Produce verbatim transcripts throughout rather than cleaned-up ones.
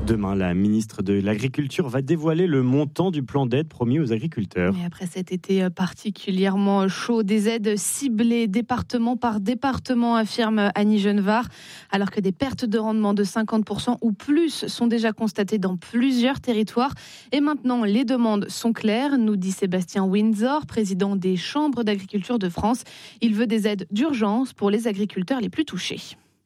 Demain, la ministre de l'Agriculture va dévoiler le montant du plan d'aide promis aux agriculteurs. Et après cet été particulièrement chaud, des aides ciblées département par département, affirme Annie Genevard, alors que des pertes de rendement de cinquante pour cent ou plus sont déjà constatées dans plusieurs territoires. Et maintenant, les demandes sont claires, nous dit Sébastien Windsor, président des chambres d'agriculture de France. Il veut des aides d'urgence pour les agriculteurs les plus touchés.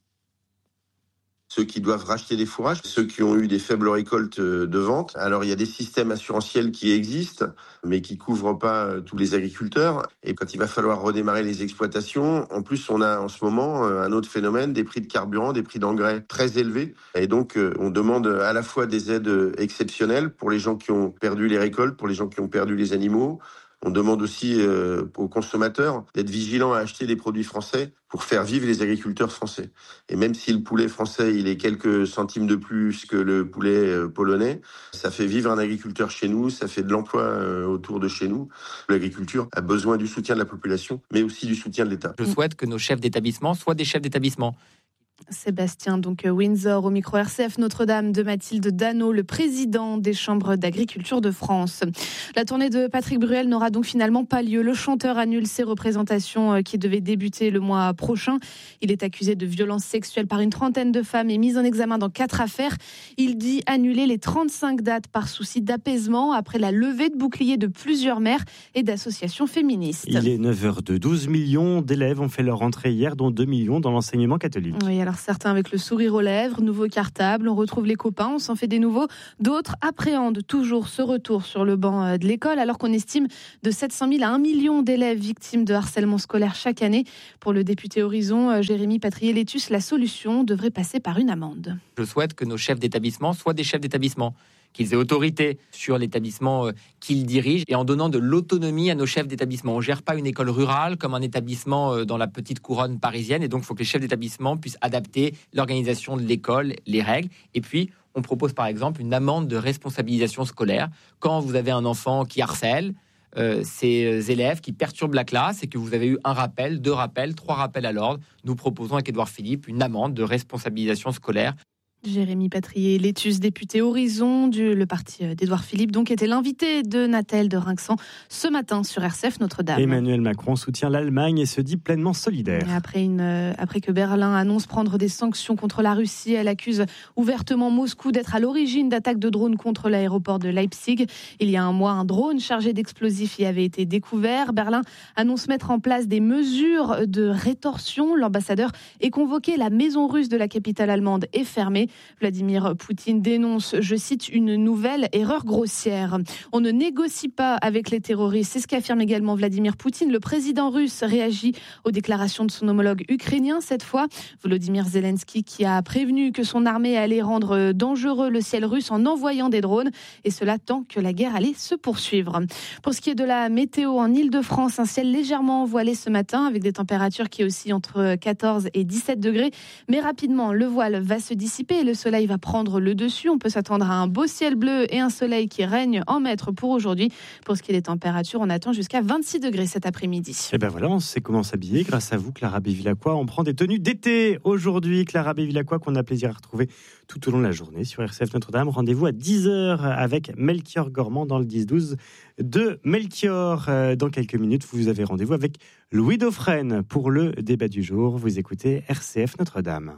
Ceux qui doivent racheter des fourrages, ceux qui ont eu des faibles récoltes de vente. Alors, il y a des systèmes assurantiels qui existent, mais qui couvrent pas tous les agriculteurs. Et quand il va falloir redémarrer les exploitations, en plus, on a en ce moment un autre phénomène, des prix de carburant, des prix d'engrais très élevés. Et donc, on demande à la fois des aides exceptionnelles pour les gens qui ont perdu les récoltes, pour les gens qui ont perdu les animaux. On demande aussi euh, aux consommateurs d'être vigilants à acheter des produits français pour faire vivre les agriculteurs français. Et même si le poulet français, il est quelques centimes de plus que le poulet euh, polonais, ça fait vivre un agriculteur chez nous, ça fait de l'emploi euh, autour de chez nous. L'agriculture a besoin du soutien de la population, mais aussi du soutien de l'État. Je souhaite que nos chefs d'établissement soient des chefs d'établissement. Sébastien donc Windsor au micro R C F Notre-Dame de Mathilde Dano, le président des chambres d'agriculture de France. La tournée de Patrick Bruel n'aura donc finalement pas lieu. Le chanteur annule ses représentations qui devaient débuter le mois prochain. Il est accusé de violences sexuelles par une trentaine de femmes et mis en examen dans quatre affaires. Il dit annuler les trente-cinq dates par souci d'apaisement après la levée de boucliers de plusieurs maires et d'associations féministes. Il est neuf heures deux. douze millions d'élèves ont fait leur entrée hier, dont deux millions dans l'enseignement catholique. Oui, alors certains avec le sourire aux lèvres, nouveau cartable, on retrouve les copains, on s'en fait des nouveaux. D'autres appréhendent toujours ce retour sur le banc de l'école, alors qu'on estime de sept cent mille à un million d'élèves victimes de harcèlement scolaire chaque année. Pour le député Horizon, Jérémy Patrier-Létus, la solution devrait passer par une amende. Je souhaite que nos chefs d'établissement soient des chefs d'établissement, qu'ils aient autorité sur l'établissement qu'ils dirigent et en donnant de l'autonomie à nos chefs d'établissement. On ne gère pas une école rurale comme un établissement dans la petite couronne parisienne et donc il faut que les chefs d'établissement puissent adapter l'organisation de l'école, les règles. Et puis, on propose par exemple une amende de responsabilisation scolaire. Quand vous avez un enfant qui harcèle euh, ces élèves, qui perturbent la classe et que vous avez eu un rappel, deux rappels, trois rappels à l'ordre, nous proposons avec Édouard Philippe une amende de responsabilisation scolaire. Jérémy Patrier-Létus, député Horizon, du le parti d'Édouard Philippe, donc était l'invité de Natel de Rinxan ce matin sur R C F Notre-Dame. Emmanuel Macron soutient l'Allemagne et se dit pleinement solidaire. Et après, une, après que Berlin annonce prendre des sanctions contre la Russie, elle accuse ouvertement Moscou d'être à l'origine d'attaques de drones contre l'aéroport de Leipzig. Il y a un mois, un drone chargé d'explosifs y avait été découvert. Berlin annonce mettre en place des mesures de rétorsion. L'ambassadeur est convoqué. La maison russe de la capitale allemande est fermée. Vladimir Poutine dénonce, je cite, une nouvelle erreur grossière. On ne négocie pas avec les terroristes, c'est ce qu'affirme également Vladimir Poutine. Le président russe réagit aux déclarations de son homologue ukrainien cette fois. Volodymyr Zelensky qui a prévenu que son armée allait rendre dangereux le ciel russe en envoyant des drones, et cela tant que la guerre allait se poursuivre. Pour ce qui est de la météo en Ile-de-France, un ciel légèrement voilé ce matin avec des températures qui oscillent entre quatorze et dix-sept degrés, mais rapidement le voile va se dissiper et le soleil va prendre le dessus. On peut s'attendre à un beau ciel bleu et un soleil qui règne en maître pour aujourd'hui. Pour ce qui est des températures, on attend jusqu'à vingt-six degrés cet après-midi. Et ben voilà, on sait comment s'habiller grâce à vous, Clara Bévilacqua. On prend des tenues d'été aujourd'hui. Clara Bévilacqua qu'on a plaisir à retrouver tout au long de la journée sur R C F Notre-Dame. Rendez-vous à dix heures avec Melchior Gormand dans le dix douze de Melchior. Dans quelques minutes, vous avez rendez-vous avec Louis Dauphren pour le débat du jour. Vous écoutez R C F Notre-Dame.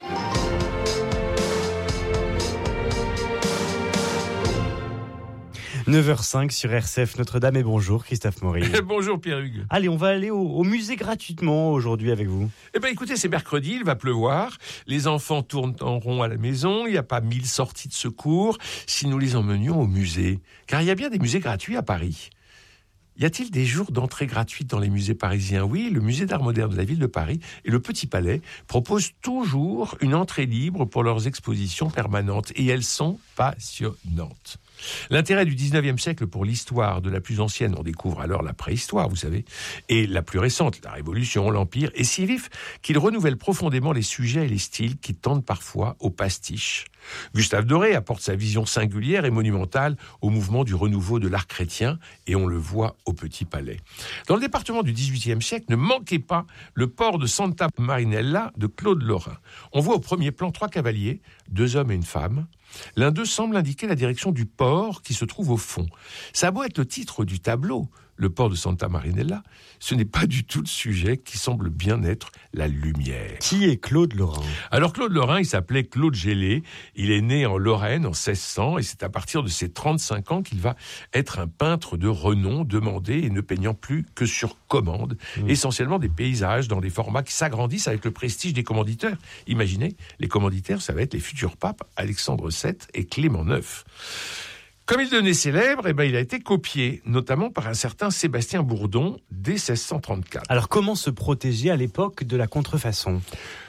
neuf heures cinq sur R C F Notre-Dame et bonjour Christophe Maury. Bonjour Pierre-Hugues. Allez, on va aller au, au musée gratuitement aujourd'hui avec vous. Eh bien écoutez, c'est mercredi, il va pleuvoir, les enfants tournent en rond à la maison, il n'y a pas mille sorties de secours si nous les emmenions au musée. Car il y a bien des musées gratuits à Paris. Y a-t-il des jours d'entrée gratuite dans les musées parisiens ? Oui, le musée d'art moderne de la ville de Paris et le Petit Palais proposent toujours une entrée libre pour leurs expositions permanentes et elles sont passionnantes. L'intérêt du dix-neuvième siècle pour l'histoire de la plus ancienne, on découvre alors la préhistoire, vous savez, et la plus récente, la Révolution, l'Empire, est si vif qu'il renouvelle profondément les sujets et les styles qui tendent parfois au pastiche. Gustave Doré apporte sa vision singulière et monumentale au mouvement du renouveau de l'art chrétien, et on le voit au Petit Palais. Dans le département du dix-huitième siècle, ne manquez pas le port de Santa Marinella de Claude Lorrain. On voit au premier plan trois cavaliers, deux hommes et une femme, L'un d'eux semble indiquer la direction du port qui se trouve au fond. Ça a beau être le titre du tableau, le port de Santa Marinella, ce n'est pas du tout le sujet qui semble bien être la lumière. Qui est Claude Lorrain ? Alors Claude Lorrain, il s'appelait Claude Gellé, il est né en Lorraine en seize cents et c'est à partir de ses trente-cinq ans qu'il va être un peintre de renom, demandé et ne peignant plus que sur commande, mmh. essentiellement des paysages dans des formats qui s'agrandissent avec le prestige des commanditaires. Imaginez, les commanditaires, ça va être les futurs papes Alexandre sept et Clément neuf. Comme il devenait célèbre, eh ben, il a été copié, notamment par un certain Sébastien Bourdon, dès seize cent trente-quatre. Alors comment se protéger à l'époque de la contrefaçon ?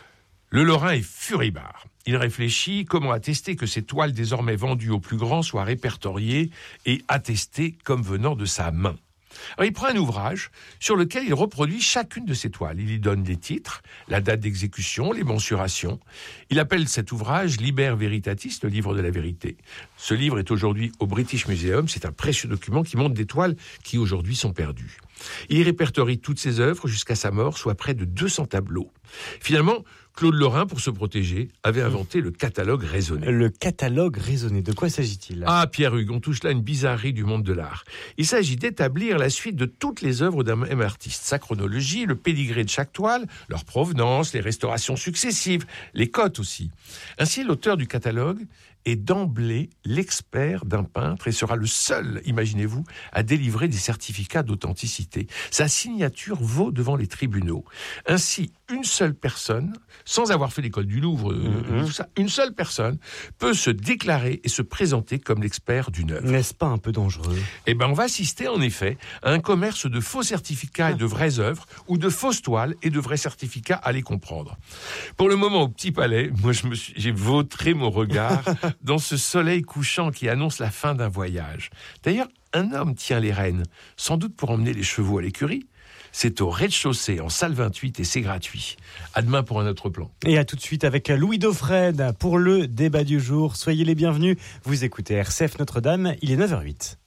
Le Lorrain est furibard. Il réfléchit comment attester que ces toiles désormais vendues au plus grand soient répertoriées et attestées comme venant de sa main. Alors, il prend un ouvrage sur lequel il reproduit chacune de ces toiles. Il y donne les titres, la date d'exécution, les mensurations. Il appelle cet ouvrage Liber Veritatis, le livre de la vérité. Ce livre est aujourd'hui au British Museum. C'est un précieux document qui montre des toiles qui aujourd'hui sont perdues. Il y répertorie toutes ses œuvres jusqu'à sa mort, soit près de deux cents tableaux. Finalement, Claude Lorrain, pour se protéger, avait inventé le catalogue raisonné. Le catalogue raisonné, de quoi s'agit-il ? Ah, Pierre-Hugues, on touche là une bizarrerie du monde de l'art. Il s'agit d'établir la suite de toutes les œuvres d'un même artiste. Sa chronologie, le pédigré de chaque toile, leur provenance, les restaurations successives, les cotes aussi. Ainsi, l'auteur du catalogue est d'emblée l'expert d'un peintre et sera le seul, imaginez-vous, à délivrer des certificats d'authenticité. Sa signature vaut devant les tribunaux. Ainsi, une seule personne, sans avoir fait l'école du Louvre, mmh. tout ça, une seule personne peut se déclarer et se présenter comme l'expert d'une œuvre. N'est-ce pas un peu dangereux ? Eh bien, on va assister en effet à un commerce de faux certificats et de vraies œuvres, ou de fausses toiles et de vrais certificats à les comprendre. Pour le moment, au Petit Palais, moi, je me suis, j'ai vautré mon regard dans ce soleil couchant qui annonce la fin d'un voyage. D'ailleurs, un homme tient les rênes, sans doute pour emmener les chevaux à l'écurie. C'est au rez-de-chaussée, en salle vingt-huit, et c'est gratuit. À demain pour un autre plan. Et à tout de suite avec Louis Dauphren pour le débat du jour. Soyez les bienvenus. Vous écoutez R C F Notre-Dame, il est neuf heures huit.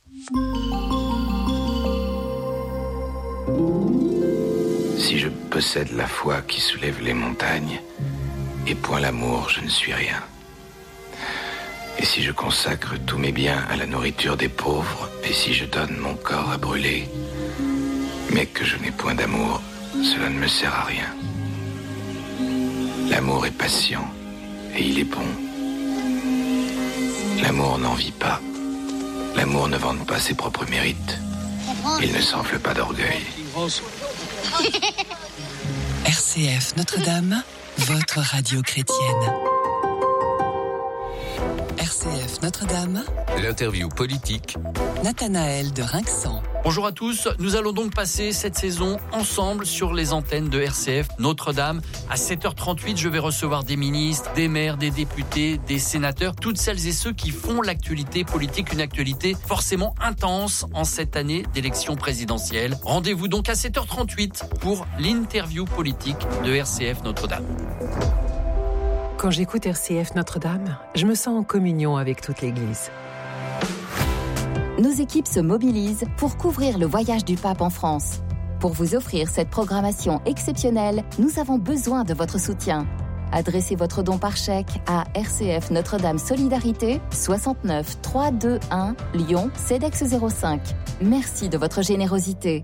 Si je possède la foi qui soulève les montagnes, et point l'amour, je ne suis rien. Et si je consacre tous mes biens à la nourriture des pauvres, et si je donne mon corps à brûler, mais que je n'ai point d'amour, cela ne me sert à rien. L'amour est patient, et il est bon. L'amour n'envie pas. L'amour ne vante pas ses propres mérites. Il ne s'enfle pas d'orgueil. R C F Notre-Dame, votre radio chrétienne. R C F Notre-Dame, l'interview politique. Nathanaël de Rinxan. Bonjour à tous, nous allons donc passer cette saison ensemble sur les antennes de R C F Notre-Dame. À sept heures trente-huit, je vais recevoir des ministres, des maires, des députés, des sénateurs, toutes celles et ceux qui font l'actualité politique, une actualité forcément intense en cette année d'élection présidentielle. Rendez-vous donc à sept heures trente-huit pour l'interview politique de R C F Notre-Dame. Quand j'écoute R C F Notre-Dame, je me sens en communion avec toute l'Église. Nos équipes se mobilisent pour couvrir le voyage du pape en France. Pour vous offrir cette programmation exceptionnelle, nous avons besoin de votre soutien. Adressez votre don par chèque à R C F Notre-Dame Solidarité, soixante-neuf trois cent vingt-et-un, Lyon, CEDEX zéro cinq. Merci de votre générosité.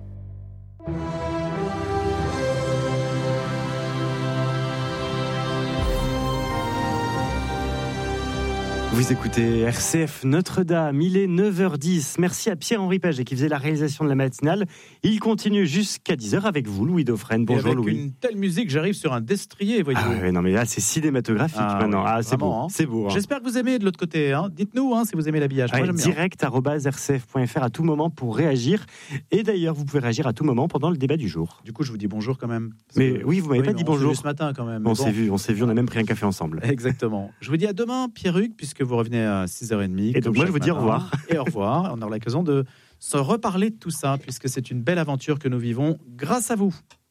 Vous écoutez R C F Notre-Dame, il est neuf heures dix. Merci à Pierre-Henri Paget qui faisait la réalisation de la matinale. Il continue jusqu'à dix heures avec vous, Louis Dauphren. Bonjour, et avec Louis. Une telle musique, j'arrive sur un destrier, voyez-vous. Ah ouais, non mais là c'est cinématographique ah, maintenant. Oui, ah c'est vraiment, beau, hein. c'est beau. Hein. J'espère que vous aimez de l'autre côté. Hein. Dites-nous hein, si vous aimez l'habillage. Ouais, Moi, j'aime direct arobase r c f point f r à tout moment pour réagir. Et d'ailleurs, vous pouvez réagir à tout moment pendant le débat du jour. Du coup, je vous dis bonjour quand même. Mais oui, vous m'avez oui, pas dit bonjour ce matin quand même. On bon. s'est vu, on s'est vu, on a même pris un café ensemble. Exactement. Je vous dis à demain, Pierre-Hugues, puisque vous revenez à six heures trente. Et donc moi, je vous dis au revoir. Et au revoir. On aura l'occasion de se reparler de tout ça, puisque c'est une belle aventure que nous vivons grâce à vous.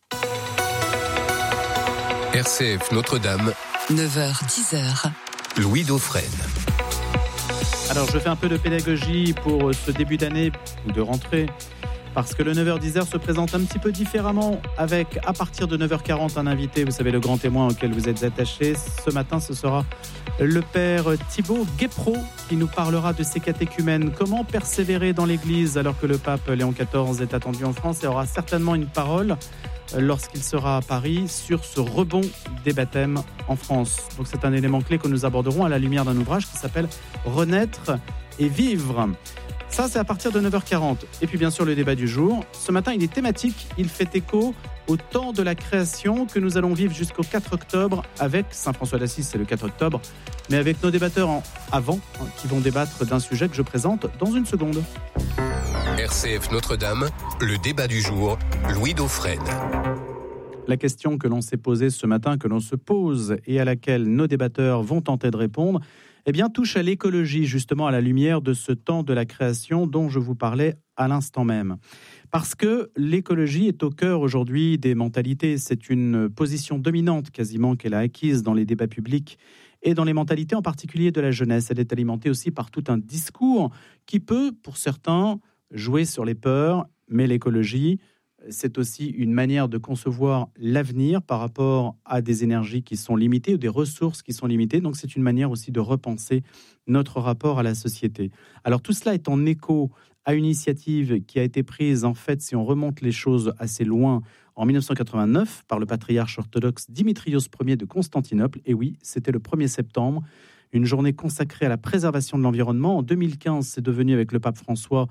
R C F Notre-Dame, neuf heures dix. Louis Dauphren. Alors, je fais un peu de pédagogie pour ce début d'année ou de rentrée. Parce que le neuf heures dix se présente un petit peu différemment avec, à partir de neuf heures quarante, un invité, vous savez, le grand témoin auquel vous êtes attaché. Ce matin, ce sera le père Thibaut Guépro qui nous parlera de ses catéchumènes. Comment persévérer dans l'Église alors que le pape Léon quatorze est attendu en France et aura certainement une parole lorsqu'il sera à Paris sur ce rebond des baptêmes en France. Donc c'est un élément clé que nous aborderons à la lumière d'un ouvrage qui s'appelle « Renaître et vivre ». Ça, c'est à partir de neuf heures quarante. Et puis, bien sûr, le débat du jour. Ce matin, il est thématique. Il fait écho au temps de la création que nous allons vivre jusqu'au quatre octobre avec Saint François d'Assise, c'est le quatre octobre, mais avec nos débatteurs en avant hein, qui vont débattre d'un sujet que je présente dans une seconde. R C F Notre-Dame, le débat du jour, Louis Dauphren. La question que l'on s'est posée ce matin, que l'on se pose et à laquelle nos débatteurs vont tenter de répondre, eh bien, touche à l'écologie, justement à la lumière de ce temps de la création dont je vous parlais à l'instant même. Parce que l'écologie est au cœur aujourd'hui des mentalités. C'est une position dominante quasiment qu'elle a acquise dans les débats publics et dans les mentalités en particulier de la jeunesse. Elle est alimentée aussi par tout un discours qui peut, pour certains, jouer sur les peurs, mais l'écologie, c'est aussi une manière de concevoir l'avenir par rapport à des énergies qui sont limitées ou des ressources qui sont limitées. Donc, c'est une manière aussi de repenser notre rapport à la société. Alors, tout cela est en écho à une initiative qui a été prise, en fait, si on remonte les choses assez loin, en dix-neuf cent quatre-vingt-neuf, par le patriarche orthodoxe Dimitrios Ier de Constantinople. Et oui, c'était le premier septembre, une journée consacrée à la préservation de l'environnement. En deux mille quinze, c'est devenu, avec le pape François,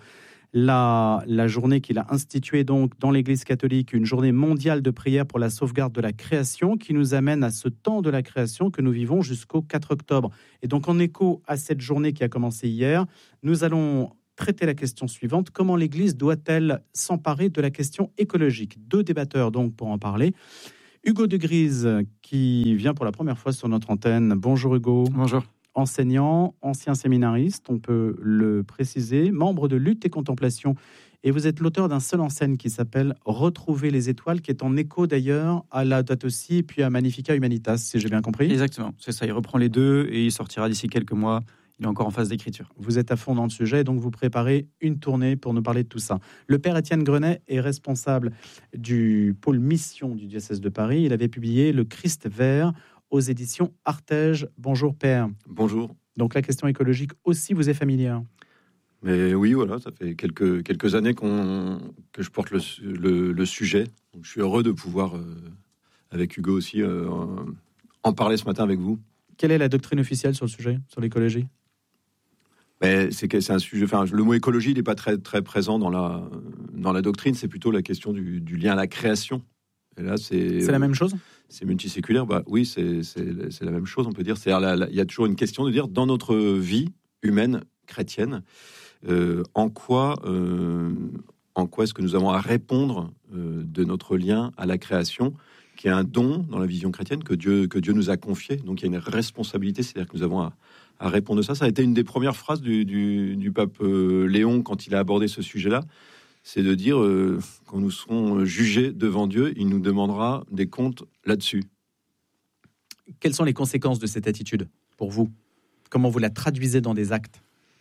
La, la journée qu'il a instituée donc dans l'Église catholique, une journée mondiale de prière pour la sauvegarde de la création qui nous amène à ce temps de la création que nous vivons jusqu'au quatre octobre. Et donc en écho à cette journée qui a commencé hier, nous allons traiter la question suivante. Comment l'Église doit-elle s'emparer de la question écologique ? Deux débatteurs donc pour en parler. Hugo de Grise qui vient pour la première fois sur notre antenne. Bonjour Hugo. Bonjour. Enseignant, ancien séminariste, on peut le préciser, membre de Lutte et Contemplation. Et vous êtes l'auteur d'un seul en scène qui s'appelle « Retrouver les étoiles », qui est en écho d'ailleurs à Laudato Si et puis à Magnificat Humanitas, si j'ai bien compris. Exactement, c'est ça, il reprend les deux et il sortira d'ici quelques mois. Il est encore en phase d'écriture. Vous êtes à fond dans le sujet, donc vous préparez une tournée pour nous parler de tout ça. Le père Étienne Grenet est responsable du pôle mission du diocèse de Paris. Il avait publié Le Christ vert aux éditions Artege. Bonjour père. Bonjour. Donc la question écologique aussi vous est familière. Mais oui, voilà, ça fait quelques, quelques années qu'on, que je porte le, le, le sujet. Donc, je suis heureux de pouvoir, euh, avec Hugo aussi, euh, en parler ce matin avec vous. Quelle est la doctrine officielle sur le sujet, sur l'écologie ? Mais c'est, que c'est un sujet. Enfin, le mot écologie n'est pas très, très présent dans la, dans la doctrine. C'est plutôt la question du, du lien à la création. Et là, c'est, c'est la même chose ? C'est multiséculaire. Bah, oui, c'est, c'est, c'est la même chose, on peut dire. C'est-à-dire, il y a toujours une question de dire, dans notre vie humaine, chrétienne, euh, en, quoi, euh, en quoi est-ce que nous avons à répondre euh, de notre lien à la création, qui est un don dans la vision chrétienne que Dieu, que Dieu nous a confié. Donc, il y a une responsabilité, c'est-à-dire que nous avons à, à répondre de ça. Ça a été une des premières phrases du, du, du pape euh, Léon quand il a abordé ce sujet-là. C'est de dire, euh, quand nous serons jugés devant Dieu, il nous demandera des comptes là-dessus. Quelles sont les conséquences de cette attitude pour vous ? Comment vous la traduisez dans des actes ?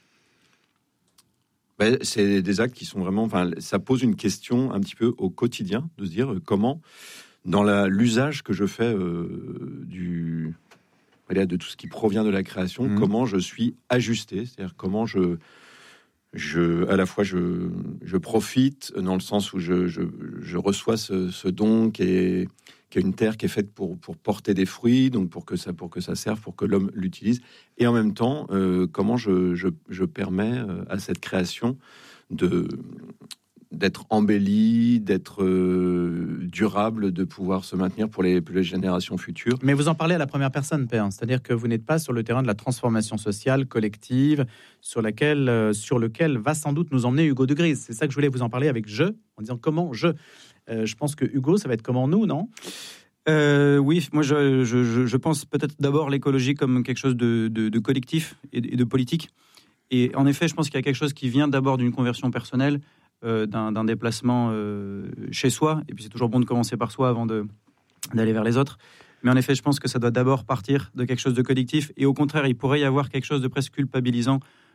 Ben, c'est des actes qui sont vraiment... Enfin, ça pose une question un petit peu au quotidien, de se dire euh, comment, dans la, l'usage que je fais euh, du, de tout ce qui provient de la création, mmh. comment je suis ajusté, c'est-à-dire comment je... Je, à la fois, je, je profite dans le sens où je, je, je reçois ce, ce don qui est, qui est une terre qui est faite pour, pour porter des fruits, donc pour que ça, pour que ça serve, pour que l'homme l'utilise. Et en même temps, euh, comment je, je, je permets à cette création de, d'être embellie, d'être euh, durable, de pouvoir se maintenir pour les, pour les générations futures. Mais vous en parlez à la première personne, père, c'est-à-dire que vous n'êtes pas sur le terrain de la transformation sociale collective, sur, laquelle, euh, sur lequel va sans doute nous emmener Hugo de Grise. C'est ça que je voulais vous en parler avec « je », en disant « comment je euh, ». Je pense que Hugo, ça va être comment nous, non ? Euh, oui, moi je, je, je pense peut-être d'abord l'écologie comme quelque chose de, de, de collectif et de, et de politique. Et en effet, je pense qu'il y a quelque chose qui vient d'abord d'une conversion personnelle, euh, d'un, d'un déplacement euh, chez soi. Et puis c'est toujours bon de commencer par soi avant de, d'aller vers les autres. Mais en effet, je pense que ça doit d'abord partir de quelque chose de collectif. Et au contraire, il pourrait y avoir quelque chose de presque culpabilisant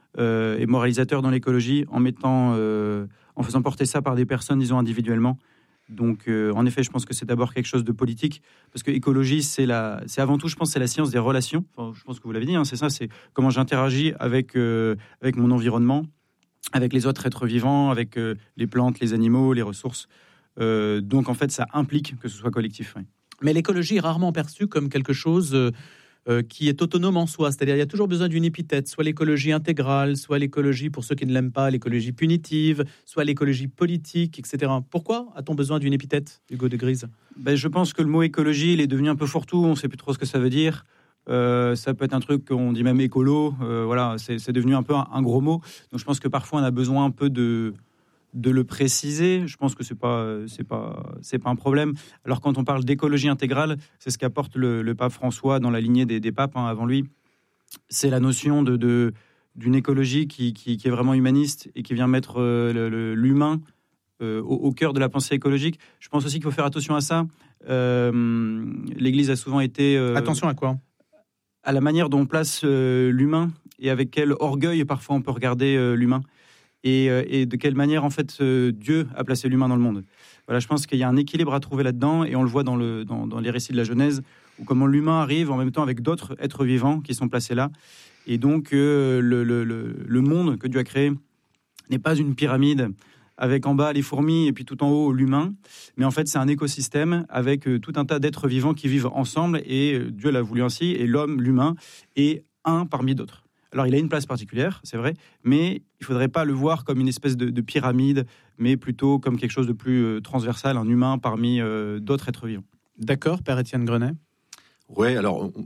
euh, et moralisateur dans l'écologie en mettant, euh, en faisant porter ça par des personnes, disons, individuellement. Donc, euh, en effet, je pense que c'est d'abord quelque chose de politique, parce que écologie, c'est, la, c'est avant tout, je pense, c'est la science des relations. Enfin, je pense que vous l'avez dit, hein, c'est ça, c'est comment j'interagis avec, euh, avec mon environnement, avec les autres êtres vivants, avec euh, les plantes, les animaux, les ressources. Euh, donc, en fait, ça implique que ce soit collectif. Oui. Mais l'écologie est rarement perçue comme quelque chose euh, euh, qui est autonome en soi. C'est-à-dire, il y a toujours besoin d'une épithète, soit l'écologie intégrale, soit l'écologie, pour ceux qui ne l'aiment pas, l'écologie punitive, soit l'écologie politique, et cetera. Pourquoi a-t-on besoin d'une épithète, Hugo de Grise ? Ben, je pense que le mot écologie, il est devenu un peu fourre-tout. On ne sait plus trop ce que ça veut dire. Euh, ça peut être un truc qu'on dit même écolo. Euh, voilà, c'est, c'est devenu un peu un, un gros mot. Donc, je pense que parfois, on a besoin un peu de... de le préciser. Je pense que c'est pas c'est pas c'est pas un problème. Alors quand on parle d'écologie intégrale, c'est ce qu'apporte le, le pape François dans la lignée des, des papes hein, avant lui. C'est la notion de, de d'une écologie qui, qui, qui est vraiment humaniste et qui vient mettre euh, le, le, l'humain euh, au, au cœur de la pensée écologique. Je pense aussi qu'il faut faire attention à ça. Euh, L'Église a souvent été euh, attention à quoi ? À la manière dont on place euh, l'humain et avec quel orgueil parfois on peut regarder euh, l'humain. Et, et de quelle manière, en fait, euh, Dieu a placé l'humain dans le monde. Voilà, je pense qu'il y a un équilibre à trouver là-dedans, et on le voit dans, le, dans, dans les récits de la Genèse, où comment l'humain arrive en même temps avec d'autres êtres vivants qui sont placés là. Et donc, euh, le, le, le, le monde que Dieu a créé n'est pas une pyramide avec en bas les fourmis et puis tout en haut l'humain, mais en fait, c'est un écosystème avec euh, tout un tas d'êtres vivants qui vivent ensemble, et euh, Dieu l'a voulu ainsi, et l'homme, l'humain, est un parmi d'autres. Alors, il a une place particulière, c'est vrai, mais il ne faudrait pas le voir comme une espèce de, de pyramide, mais plutôt comme quelque chose de plus euh, transversal, un humain parmi euh, d'autres êtres vivants. D'accord, Père Étienne Grenet ? Oui, alors, on...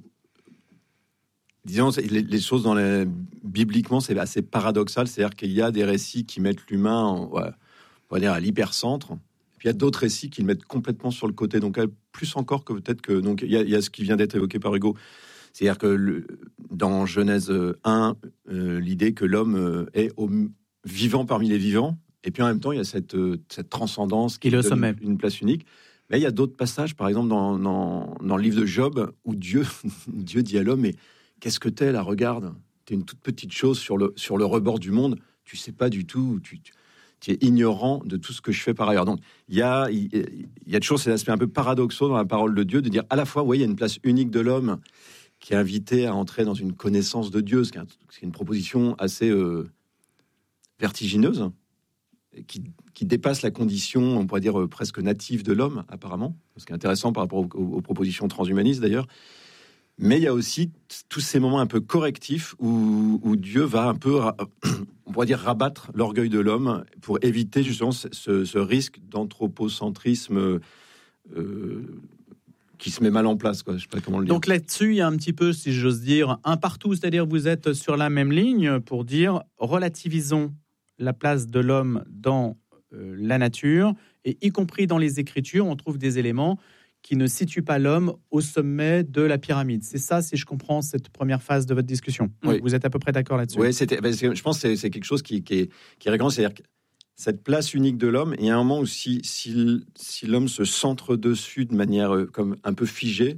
disons, les, les choses dans les... bibliquement, c'est assez paradoxal, c'est-à-dire qu'il y a des récits qui mettent l'humain, en, ouais, on va dire, à l'hypercentre, et puis il y a d'autres récits qui le mettent complètement sur le côté, donc plus encore que peut-être que... Donc, il y a, il y a ce qui vient d'être évoqué par Hugo. C'est-à-dire que le, dans Genèse un, euh, l'idée que l'homme euh, est au, vivant parmi les vivants, et puis en même temps, il y a cette, euh, cette transcendance qui est au donne sommet. Une, une place unique. Mais il y a d'autres passages, par exemple dans, dans, dans le livre de Job, où Dieu, Dieu dit à l'homme, mais qu'est-ce que t'es là, regarde, t'es une toute petite chose sur le, sur le rebord du monde, tu sais pas du tout, tu, tu, tu es ignorant de tout ce que je fais par ailleurs. Donc il y a, il, il y a toujours cet aspect un peu paradoxal dans la parole de Dieu, de dire à la fois, oui, il y a une place unique de l'homme, qui est invité à entrer dans une connaissance de Dieu, ce qui est une proposition assez euh, vertigineuse, qui, qui dépasse la condition, on pourrait dire, euh, presque native de l'homme, apparemment, ce qui est intéressant par rapport aux, aux propositions transhumanistes, d'ailleurs. Mais il y a aussi tous ces moments un peu correctifs où, où Dieu va un peu, on pourrait dire, rabattre l'orgueil de l'homme pour éviter justement ce, ce risque d'anthropocentrisme euh, qui se met mal en place, quoi. Je sais pas comment le dire. Donc là-dessus, il y a un petit peu, si j'ose dire, un partout, c'est-à-dire vous êtes sur la même ligne pour dire relativisons la place de l'homme dans euh, la nature, et y compris dans les Écritures, on trouve des éléments qui ne situent pas l'homme au sommet de la pyramide. C'est ça, si je comprends cette première phase de votre discussion. Oui. Vous êtes à peu près d'accord là-dessus. Oui, c'était, je pense que c'est, c'est quelque chose qui, qui est, qui est récurrent, c'est-à-dire que cette place unique de l'homme, il y a un moment où si, si, si l'homme se centre dessus de manière euh, comme un peu figée,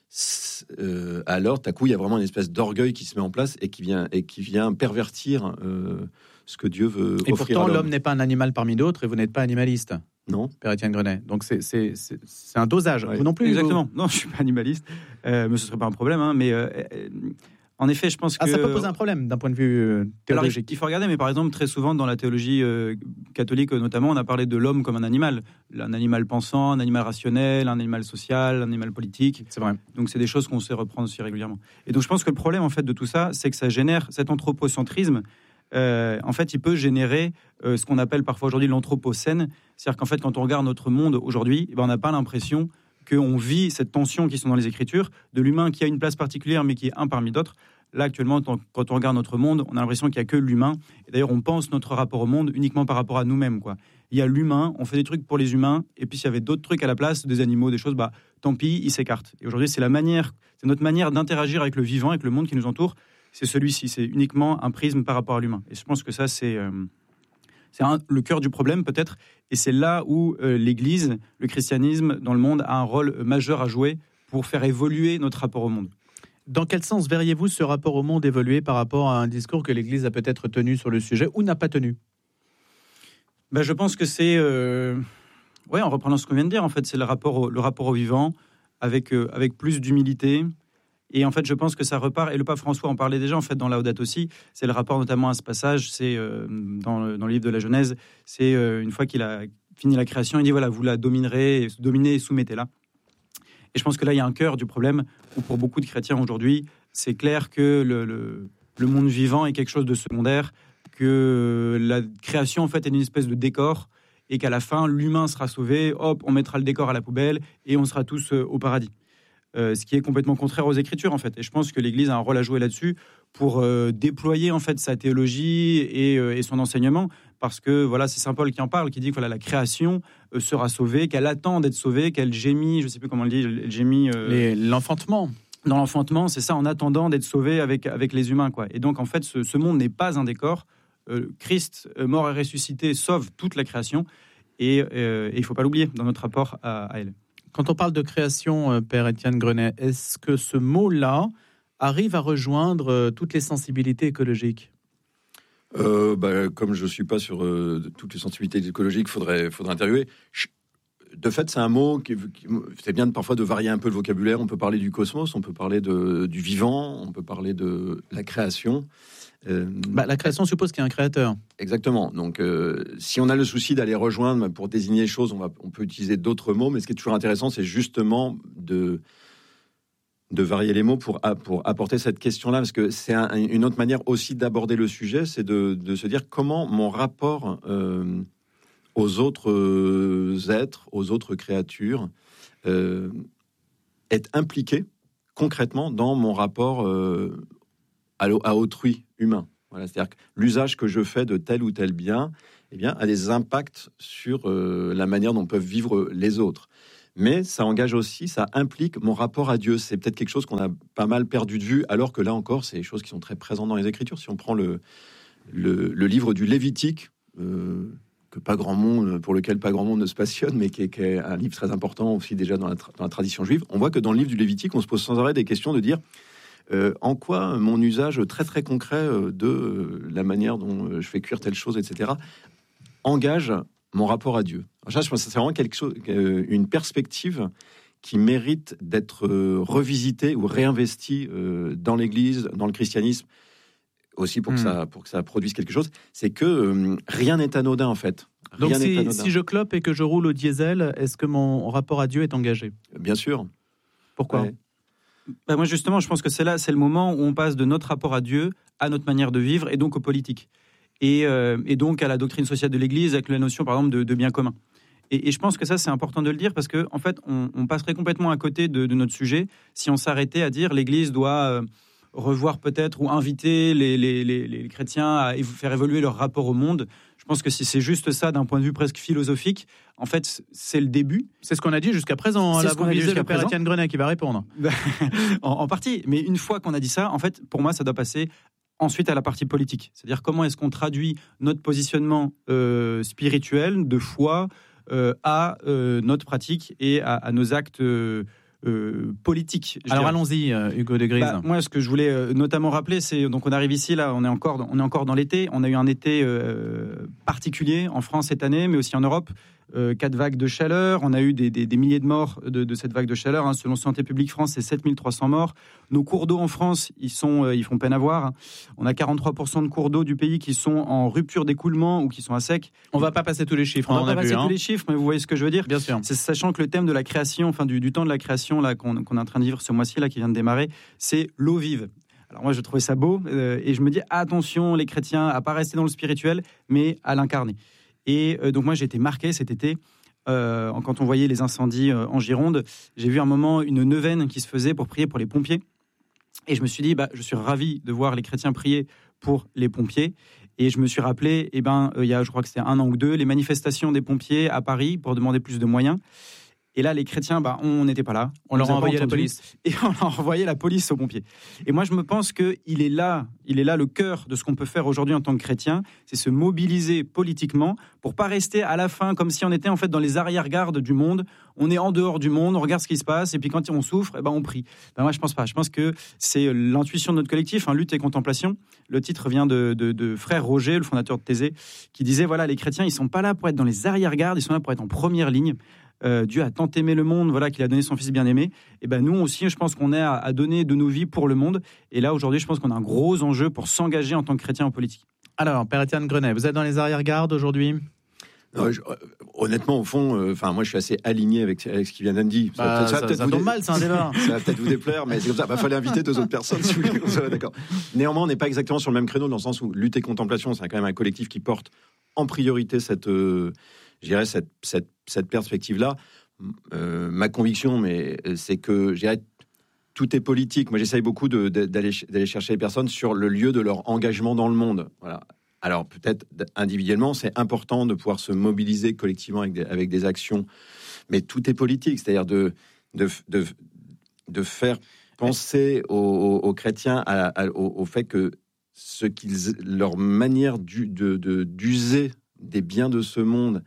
euh, alors, tout à coup, il y a vraiment une espèce d'orgueil qui se met en place et qui vient, et qui vient pervertir euh, ce que Dieu veut et offrir pourtant, à l'homme. l'homme n'est pas un animal parmi d'autres et vous n'êtes pas animaliste. Non. Père Étienne Grenet. Donc, c'est, c'est, c'est, c'est un dosage. Ouais. Vous non plus. Exactement. Vous... Non, je ne suis pas animaliste, euh, mais ce ne serait pas un problème. Hein, mais... Euh, euh, En effet, je pense que... Ah, ça peut poser un problème d'un point de vue euh, théologique. Alors, il faut regarder, mais par exemple, très souvent, dans la théologie euh, catholique notamment, on a parlé de l'homme comme un animal. Un animal pensant, un animal rationnel, un animal social, un animal politique. C'est vrai. Donc, c'est des choses qu'on sait reprendre aussi régulièrement. Et donc, je pense que le problème, en fait, de tout ça, c'est que ça génère cet anthropocentrisme. Euh, en fait, il peut générer euh, ce qu'on appelle parfois aujourd'hui l'anthropocène. C'est-à-dire qu'en fait, quand on regarde notre monde aujourd'hui, eh ben, on n'a pas l'impression qu'on vit cette tension qui sont dans les Écritures, de l'humain qui a une place particulière, mais qui est un parmi d'autres. Là, actuellement, quand on regarde notre monde, on a l'impression qu'il n'y a que l'humain. Et d'ailleurs, on pense notre rapport au monde uniquement par rapport à nous-mêmes, quoi. Il y a l'humain, on fait des trucs pour les humains, et puis s'il y avait d'autres trucs à la place, des animaux, des choses, bah, tant pis, ils s'écartent. Et aujourd'hui, c'est la manière, c'est notre manière d'interagir avec le vivant, avec le monde qui nous entoure. C'est celui-ci, c'est uniquement un prisme par rapport à l'humain. Et je pense que ça, c'est, euh, c'est un, le cœur du problème, peut-être. Et c'est là où euh, l'Église, le christianisme dans le monde a un rôle majeur à jouer pour faire évoluer notre rapport au monde. Dans quel sens verriez-vous ce rapport au monde évoluer par rapport à un discours que l'Église a peut-être tenu sur le sujet ou n'a pas tenu ? Ben, je pense que c'est, euh... ouais, en reprenant ce qu'on vient de dire, en fait, c'est le rapport au, le rapport au vivant avec, euh, avec plus d'humilité. Et en fait, je pense que ça repart, et le pape François en parlait déjà, en fait, dans Laudato Si, c'est le rapport notamment à ce passage, c'est euh, dans, le, dans le livre de la Genèse, c'est euh, une fois qu'il a fini la création, il dit, voilà, vous la dominerez, dominez et soumettez-la. Et je pense que là, il y a un cœur du problème où pour beaucoup de chrétiens aujourd'hui, c'est clair que le, le, le monde vivant est quelque chose de secondaire, que la création, en fait, est une espèce de décor et qu'à la fin, l'humain sera sauvé, hop, on mettra le décor à la poubelle et on sera tous euh, au paradis. Euh, ce qui est complètement contraire aux Écritures, en fait. Et je pense que l'Église a un rôle à jouer là-dessus pour euh, déployer, en fait, sa théologie et, euh, et son enseignement. Parce que, voilà, c'est saint Paul qui en parle, qui dit que voilà, la création euh, sera sauvée, qu'elle attend d'être sauvée, qu'elle gémit, je ne sais plus comment on le dit, elle gémit... Euh, Les, l'enfantement. Dans l'enfantement, c'est ça, en attendant d'être sauvée avec, avec les humains, quoi. Et donc, en fait, ce, ce monde n'est pas un décor. Euh, Christ, euh, mort et ressuscité, sauve toute la création. Et euh, il ne faut pas l'oublier dans notre rapport à, à elle. Quand on parle de création, euh, Père Étienne Grenet, est-ce que ce mot-là arrive à rejoindre euh, toutes les sensibilités écologiques ? Euh, bah, comme je ne suis pas sur euh, toutes les sensibilités écologiques, il faudrait, faudrait interviewer. De fait, c'est un mot qui, qui c'est bien de, parfois de varier un peu le vocabulaire. On peut parler du cosmos, on peut parler de, du vivant, on peut parler de la création. Euh, bah, la création suppose qu'il y a un créateur. Exactement. Donc, euh, si on a le souci d'aller rejoindre pour désigner les choses, on, va, on peut utiliser d'autres mots. Mais ce qui est toujours intéressant, c'est justement de... de varier les mots pour, pour apporter cette question-là, parce que c'est un, une autre manière aussi d'aborder le sujet, c'est de, de se dire comment mon rapport euh, aux autres euh, êtres, aux autres créatures, euh, est impliqué concrètement dans mon rapport euh, à, à autrui humain. Voilà, c'est-à-dire que l'usage que je fais de tel ou tel bien, eh bien, a des impacts sur euh, la manière dont peuvent vivre les autres. Mais ça engage aussi, ça implique mon rapport à Dieu. C'est peut-être quelque chose qu'on a pas mal perdu de vue, alors que là encore, c'est des choses qui sont très présentes dans les Écritures. Si on prend le, le, le livre du Lévitique, euh, que pas grand monde, pour lequel pas grand monde ne se passionne, mais qui est, qui est un livre très important aussi déjà dans la, tra- dans la tradition juive, on voit que dans le livre du Lévitique, on se pose sans arrêt des questions de dire euh, en quoi mon usage très très concret de euh, la manière dont je fais cuire telle chose, et cetera, engage mon rapport à Dieu. Alors ça, je pense que c'est vraiment quelque chose, une perspective qui mérite d'être revisitée ou réinvestie dans l'Église, dans le christianisme, aussi pour que, mmh. ça, pour que ça produise quelque chose. C'est que euh, rien n'est anodin, en fait. Rien Donc si, anodin. si je clope et que je roule au diesel, est-ce que mon rapport à Dieu est engagé ? Bien sûr. Pourquoi ? Ouais. Bah moi, justement, je pense que c'est là, c'est le moment où on passe de notre rapport à Dieu à notre manière de vivre et donc aux politiques. Et, euh, et donc à la doctrine sociale de l'Église avec la notion, par exemple, de, de bien commun. Et, et je pense que ça, c'est important de le dire parce qu'en en fait, on, on passerait complètement à côté de, de notre sujet si on s'arrêtait à dire l'Église doit euh, revoir peut-être ou inviter les, les, les, les chrétiens à faire évoluer leur rapport au monde. Je pense que si c'est juste ça d'un point de vue presque philosophique, en fait, c'est le début. C'est ce qu'on a dit jusqu'à présent. C'est là, ce qu'on vous a dit visez jusqu'à le Père présent. Étienne Grenet qui va répondre. en, en partie. Mais une fois qu'on a dit ça, en fait, pour moi, ça doit passer ensuite à la partie politique. C'est-à-dire comment est-ce qu'on traduit notre positionnement euh, spirituel, de foi, euh, à euh, notre pratique et à, à nos actes euh, euh, politiques. Alors dirais. Allons-y, euh, Hugo de Grise. Bah, moi, ce que je voulais euh, notamment rappeler, c'est donc on arrive ici, là, on est encore, dans, on est encore dans l'été. On a eu un été euh, particulier en France cette année, mais aussi en Europe. Euh, quatre vagues de chaleur, on a eu des, des, des milliers de morts de, de cette vague de chaleur. Hein. Selon Santé publique France, c'est sept mille trois cents morts. Nos cours d'eau en France, ils, sont, euh, ils font peine à voir. Hein. On a quarante-trois pour cent de cours d'eau du pays qui sont en rupture d'écoulement ou qui sont à sec. On ne va pas passer tous les chiffres. On ne va pas passer hein. tous les chiffres, mais vous voyez ce que je veux dire. Bien sûr. C'est sachant que le thème de la création, enfin du, du temps de la création là qu'on, qu'on est en train de vivre ce mois-ci là, qui vient de démarrer, c'est l'eau vive. Alors moi, je trouvais ça beau euh, et je me dis attention les chrétiens à pas rester dans le spirituel, mais à l'incarner. Et euh, donc moi, j'ai été marqué cet été. Euh, quand on voyait les incendies euh, en Gironde, j'ai vu un moment une neuvaine qui se faisait pour prier pour les pompiers. Et je me suis dit, bah, je suis ravi de voir les chrétiens prier pour les pompiers. Et je me suis rappelé, eh ben, euh, il y a, je crois que c'était un an ou deux, les manifestations des pompiers à Paris pour demander plus de moyens. Et là, les chrétiens, bah, on n'était pas là. On leur a envoyé la police. Et on leur a envoyé la police aux pompiers. Et moi, je me pense qu'il est là, il est là le cœur de ce qu'on peut faire aujourd'hui en tant que chrétien, c'est se mobiliser politiquement pour pas rester à la fin comme si on était en fait dans les arrière-gardes du monde. On est en dehors du monde, on regarde ce qui se passe, et puis quand on souffre, eh ben on prie. Ben moi, je pense pas. Je pense que c'est l'intuition de notre collectif, hein, Lutte et Contemplation. Le titre vient de, de, de frère Roger, le fondateur de Thésée, qui disait voilà, les chrétiens, ils sont pas là pour être dans les arrière-gardes, ils sont là pour être en première ligne. Euh, Dieu a tant aimé le monde, voilà, qu'il a donné son Fils bien-aimé. Et ben nous aussi, je pense qu'on est à, à donner de nos vies pour le monde. Et là, aujourd'hui, je pense qu'on a un gros enjeu pour s'engager en tant que chrétien en politique. Alors, Père Étienne Grenet, vous êtes dans les arrière-gardes aujourd'hui ? Non, je, honnêtement, au fond, enfin, euh, moi, je suis assez aligné avec, avec ce qui vient d'être dit. Bah, ça, ça, ça, ça tombe dé... mal, c'est un débat. Ça va peut-être vous déplaire, mais c'est comme ça. Il bah, fallait inviter deux autres personnes, si vous voulez. Ça va, d'accord. Néanmoins, on n'est pas exactement sur le même créneau, dans le sens où Lutte et Contemplation, c'est quand même un collectif qui porte en priorité cette, euh, je dirais, cette, cette, cette perspective-là. Euh, ma conviction, mais c'est que je dirais, tout est politique. Moi, j'essaye beaucoup de, de, d'aller, d'aller chercher les personnes sur le lieu de leur engagement dans le monde. Voilà. Alors, peut-être individuellement, c'est important de pouvoir se mobiliser collectivement avec des, avec des actions, mais tout est politique, c'est-à-dire de, de, de, de faire penser aux, aux, aux chrétiens à, à, au, au fait que ce qu'ils, leur manière du, de, de, d'user des biens de ce monde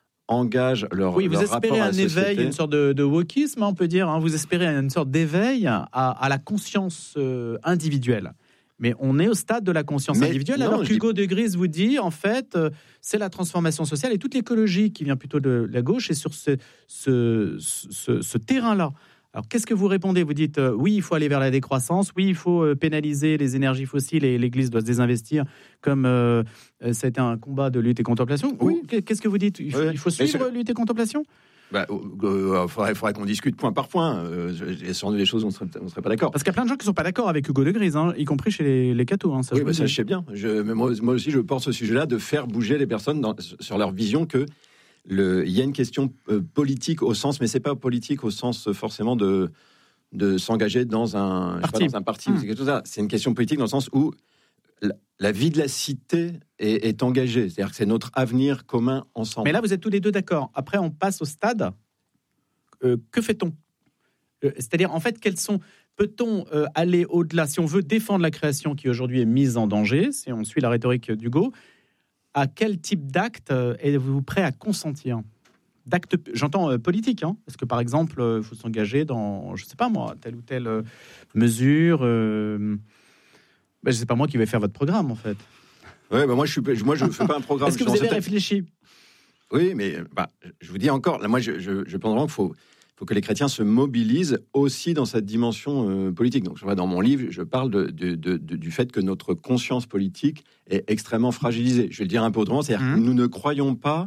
engage leur, oui, vous leur espérez rapport à un la éveil, société. une sorte de, de wokisme, on peut dire. Hein. Vous espérez une sorte d'éveil à, à la conscience euh, individuelle. Mais on est au stade de la conscience mais individuelle, non, alors qu'Hugo dis... de Gries vous dit, en fait, euh, c'est la transformation sociale et toute l'écologie qui vient plutôt de la gauche est sur ce, ce, ce, ce terrain-là. Alors, qu'est-ce que vous répondez ? Vous dites, euh, oui, il faut aller vers la décroissance, oui, il faut euh, pénaliser les énergies fossiles et l'Église doit se désinvestir, comme euh, ça a été un combat de lutte et contemplation. Oui. Qu'est-ce que vous dites ? Il faut, oui. il faut suivre lutte et contemplation ? Bah, euh, faudrait, faudrait qu'on discute point par point. Euh, il y a sûrement des choses où on ne serait pas d'accord. Parce qu'il y a plein de gens qui ne sont pas d'accord avec Hugo de Gries, hein, y compris chez les, les cathos. Hein, ça, oui, je, bah, ça je sais bien. Je, mais moi, moi aussi, je porte ce sujet-là de faire bouger les personnes dans, sur leur vision que le, il y a une question euh, politique au sens, mais c'est pas politique au sens euh, forcément de, de s'engager dans un parti. Pas, dans un parti mmh. ou ça. C'est une question politique dans le sens où la, la vie de la cité est, est engagée. C'est-à-dire que c'est notre avenir commun ensemble. Mais là, vous êtes tous les deux d'accord. Après, on passe au stade. Euh, que fait-on ? euh, C'est-à-dire, en fait, quels sont... Peut-on euh, aller au-delà, si on veut défendre la création qui aujourd'hui est mise en danger, si on suit la rhétorique d'Hugo, à quel type d'acte euh, êtes-vous prêt à consentir ? D'actes, j'entends euh, politique, hein. Est-ce que par exemple, il euh, faut s'engager dans, je ne sais pas moi, telle ou telle euh, mesure euh... ben, c'est pas moi qui vais faire votre programme, en fait. Ouais, bah moi, je ne moi, je fais pas un programme. Est-ce que vous avez réfléchi ? Oui, mais bah, je vous dis encore, là, moi, je, je, je pense vraiment qu'il faut, faut que les chrétiens se mobilisent aussi dans cette dimension euh, politique. Donc, je vois, dans mon livre, je parle de, de, de, de, du fait que notre conscience politique est extrêmement fragilisée. Je vais le dire un peu autrement, c'est-à-dire mmh. que nous ne croyons pas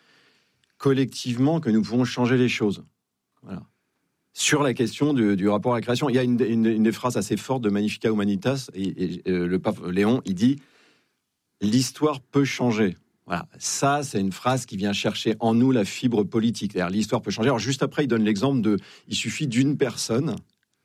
collectivement que nous pouvons changer les choses. Voilà. Sur la question du, du rapport à la création, il y a une, une, une des phrases assez fortes de Magnificat Humanitas, et, et euh, le pape Léon, il dit « L'histoire peut changer ». Voilà, ça, c'est une phrase qui vient chercher en nous la fibre politique. C'est-à-dire, l'histoire peut changer. Alors, juste après, il donne l'exemple de... Il suffit d'une personne,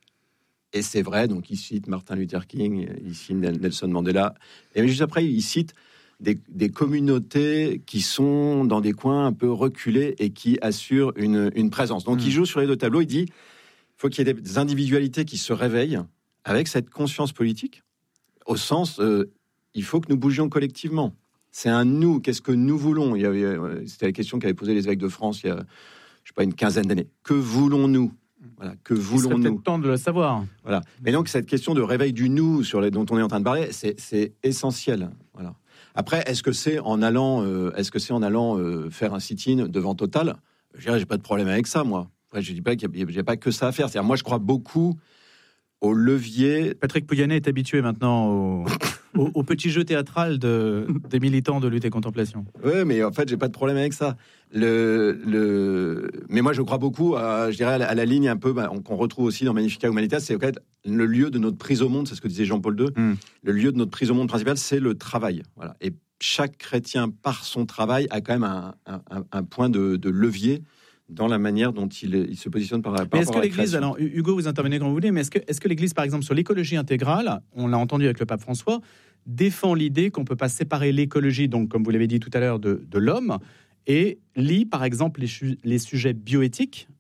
et c'est vrai, donc il cite Martin Luther King, il cite Nelson Mandela, et juste après, il cite des, des communautés qui sont dans des coins un peu reculés et qui assurent une, une présence. Donc, mmh. il joue sur les deux tableaux, il dit, il faut qu'il y ait des individualités qui se réveillent avec cette conscience politique, au sens, euh, il faut que nous bougions collectivement. C'est un nous. Qu'est-ce que nous voulons ? Il y avait, c'était la question qu'avaient posée les évêques de France il y a, je sais pas, une quinzaine d'années. Que voulons-nous ? Voilà. Que voulons-nous ? Il serait peut-être temps de le savoir. Voilà. Mais donc cette question de réveil du nous sur les, dont on est en train de parler, c'est, c'est essentiel. Voilà. Après, est-ce que c'est en allant, euh, est-ce que c'est en allant euh, faire un sit-in devant Total ? Je dirais, j'ai pas de problème avec ça, moi. Après, je dis pas qu'il n'y a, a pas que ça à faire. C'est-à-dire, moi, je crois beaucoup au levier. Patrick Pouyanné est habitué maintenant au. Au, au petit jeu théâtral de, des militants de Lutte et Contemplation. Oui, mais en fait, j'ai pas de problème avec ça. Le, le... Mais moi, je crois beaucoup à, je dirais, à la, à la ligne un peu bah, qu'on retrouve aussi dans Magnificat Humanitas, c'est en fait, le lieu de notre prise au monde, c'est ce que disait Jean-Paul deux, mm. le lieu de notre prise au monde principal, c'est le travail. Voilà. Et chaque chrétien, par son travail, a quand même un, un, un point de, de levier dans la manière dont il, il se positionne par, par rapport à la création. Mais est-ce que l'Église, alors Hugo, vous intervenez quand vous voulez, mais est-ce que, est-ce que l'Église, par exemple, sur l'écologie intégrale, on l'a entendu avec le pape François, défend l'idée qu'on ne peut pas séparer l'écologie, donc comme vous l'avez dit tout à l'heure, de, de l'homme, et lie, par exemple, les, les sujets bioéthiques,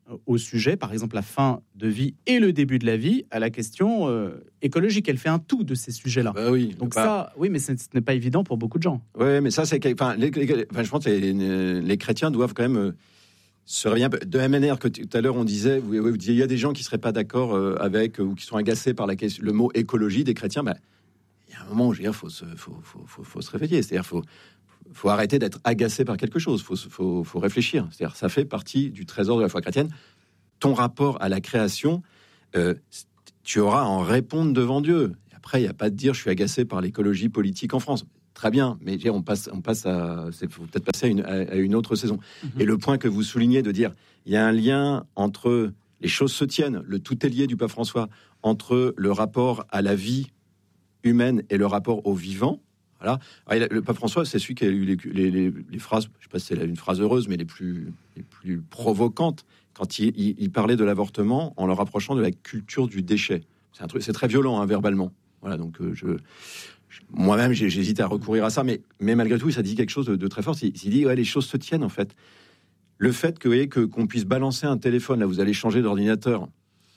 au sujet, par exemple la fin de vie et le début de la vie, à la question euh, écologique. Elle fait un tout de ces sujets-là. Bah oui, Donc bah, ça, oui, mais ce n'est pas évident pour beaucoup de gens. Oui, mais ça, c'est... Enfin, les, les, enfin je pense que les, les chrétiens doivent quand même euh, se réveiller. De la même manière que tout à l'heure, on disait, vous, vous disiez, il y a des gens qui ne seraient pas d'accord euh, avec, euh, ou qui sont agacés par la question, le mot écologie des chrétiens. Bah, il y a un moment où, je veux dire, il faut se, faut, faut, faut, faut se réveiller. C'est-à-dire qu'il faut, faut arrêter d'être agacé par quelque chose. Il faut, faut, faut réfléchir. C'est-à-dire ça fait partie du trésor de la foi chrétienne. Ton rapport à la création, euh, tu auras à en répondre devant Dieu. Après, il n'y a pas de dire je suis agacé par l'écologie politique en France. Très bien, mais on passe, on passe à, il faut peut-être passer à une, à une autre saison. Mm-hmm. Et le point que vous soulignez de dire, il y a un lien entre les choses se tiennent, le tout est lié du pape François, entre le rapport à la vie humaine et le rapport au vivant. Voilà. Alors, le pape François, c'est celui qui a eu les, les, les, les phrases, je ne sais pas si c'est une phrase heureuse, mais les plus, les plus provocantes, quand il, il, il parlait de l'avortement en le rapprochant de la culture du déchet. C'est, un truc, c'est très violent, hein, verbalement. Voilà, donc euh, je, je, moi-même, j'ai, j'hésite à recourir à ça, mais, mais malgré tout, ça dit quelque chose de, de très fort. Il, il dit, ouais, les choses se tiennent, en fait. Le fait que, vous voyez, que, qu'on puisse balancer un téléphone, là, vous allez changer d'ordinateur,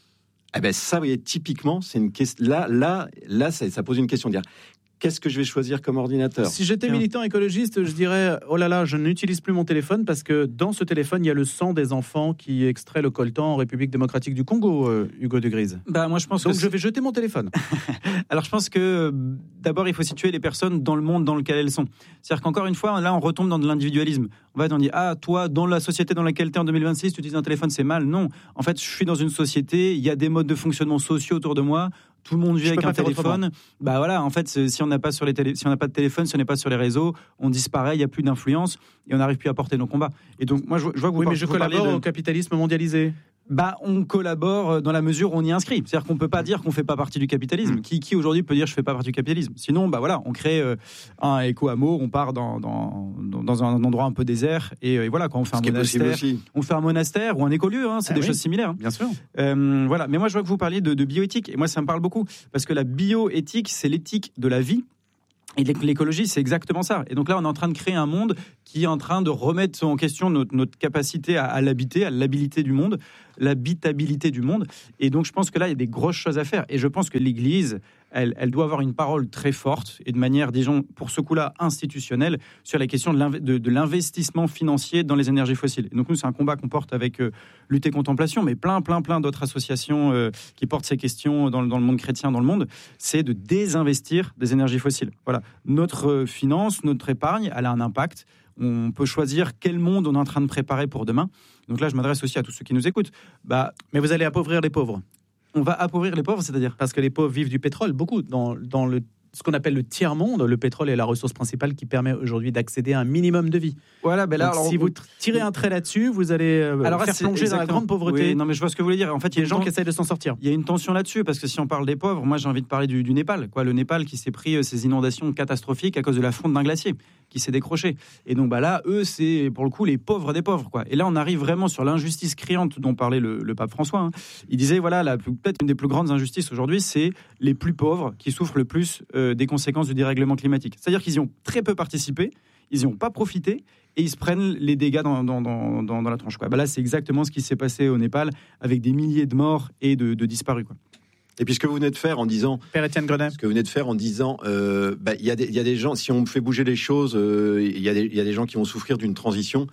eh ben ça, vous voyez, typiquement, c'est une question. Là, là, là, ça, ça pose une question de dire. Qu'est-ce que je vais choisir comme ordinateur ? Si j'étais militant écologiste, je dirais oh là là, je n'utilise plus mon téléphone parce que dans ce téléphone, il y a le sang des enfants qui extrait le coltan en République démocratique du Congo, euh, Hugo de Grise. Bah moi je pense Donc que je vais jeter mon téléphone. Alors je pense que d'abord il faut situer les personnes dans le monde dans lequel elles sont. C'est-à-dire qu'encore une fois, là on retombe dans de l'individualisme. On va on dit ah toi dans la société dans laquelle tu es en deux mille vingt-six, tu utilises un téléphone, c'est mal. Non, en fait je suis dans une société, il y a des modes de fonctionnement sociaux autour de moi. Tout le monde vit avec un téléphone. Bah voilà, en fait, si on n'a pas sur les télé... si on n'a pas de téléphone, si on n'est pas sur les réseaux, on disparaît, il y a plus d'influence et on n'arrive plus à porter nos combats. Et donc moi, je, je vois que vous oui, par... mais je vous collabore de... au capitalisme mondialisé. Bah, on collabore dans la mesure où on y inscrit. C'est-à-dire qu'on peut pas dire qu'on fait pas partie du capitalisme. Mmh. Qui, qui aujourd'hui peut dire je fais pas partie du capitalisme ? Sinon, bah voilà, on crée euh, un éco-hameau, on part dans, dans, dans un endroit un peu désert et, et voilà, quand on fait un monastère, on fait un monastère ou un écolieu, hein, c'est ah des oui, choses similaires. Hein. Bien sûr. Euh, voilà, mais moi je vois que vous parliez de, de bioéthique et moi ça me parle beaucoup parce que la bioéthique, c'est l'éthique de la vie. Et l'écologie, c'est exactement ça. Et donc là, on est en train de créer un monde qui est en train de remettre en question notre, notre capacité à, à l'habiter, à l'habilité du monde, l'habitabilité du monde. Et donc, je pense que là, il y a des grosses choses à faire. Et je pense que l'Église, elle, elle doit avoir une parole très forte et de manière, disons, pour ce coup-là, institutionnelle, sur la question de, l'inv- de, de l'investissement financier dans les énergies fossiles. Et donc, nous, c'est un combat qu'on porte avec euh, Lutte et Contemplation, mais plein, plein, plein d'autres associations euh, qui portent ces questions dans, dans le monde chrétien, dans le monde. C'est de désinvestir des énergies fossiles. Voilà. Notre finance, notre épargne, elle a un impact. On peut choisir quel monde on est en train de préparer pour demain. Donc là, je m'adresse aussi à tous ceux qui nous écoutent. Bah, mais vous allez appauvrir les pauvres. On va appauvrir les pauvres, c'est-à-dire ? Parce que les pauvres vivent du pétrole, beaucoup. Dans, dans le, ce qu'on appelle le tiers-monde, le pétrole est la ressource principale qui permet aujourd'hui d'accéder à un minimum de vie. Voilà, ben là, donc, alors, si on... vous tirez un trait là-dessus, vous allez euh, alors, faire plonger dans la grande pauvreté. Oui, non, mais je vois ce que vous voulez dire. En fait, il y a des gens qui essayent de s'en sortir. Il y a une tension là-dessus, parce que si on parle des pauvres, moi j'ai envie de parler du, du Népal. Quoi. Le Népal qui s'est pris euh, ces inondations catastrophiques à cause de la fonte d'un glacier qui s'est décroché. Et donc bah là, eux, c'est pour le coup les pauvres des pauvres. Quoi. Et là, on arrive vraiment sur l'injustice criante dont parlait le, le pape François. Hein. Il disait, voilà, la, peut-être une des plus grandes injustices aujourd'hui, c'est les plus pauvres qui souffrent le plus euh, des conséquences du dérèglement climatique. C'est-à-dire qu'ils y ont très peu participé, ils n'y ont pas profité, et ils se prennent les dégâts dans, dans, dans, dans, dans la tronche. Quoi. Bah là, c'est exactement ce qui s'est passé au Népal, avec des milliers de morts et de, de disparus. Quoi. Et puis ce que vous venez de faire en disant, Père Étienne Grenet, ce que vous venez de faire en disant, euh, bah, il y a des, il y a des gens, si on fait bouger les choses, euh, il y a des, il y a des gens qui vont souffrir d'une transition.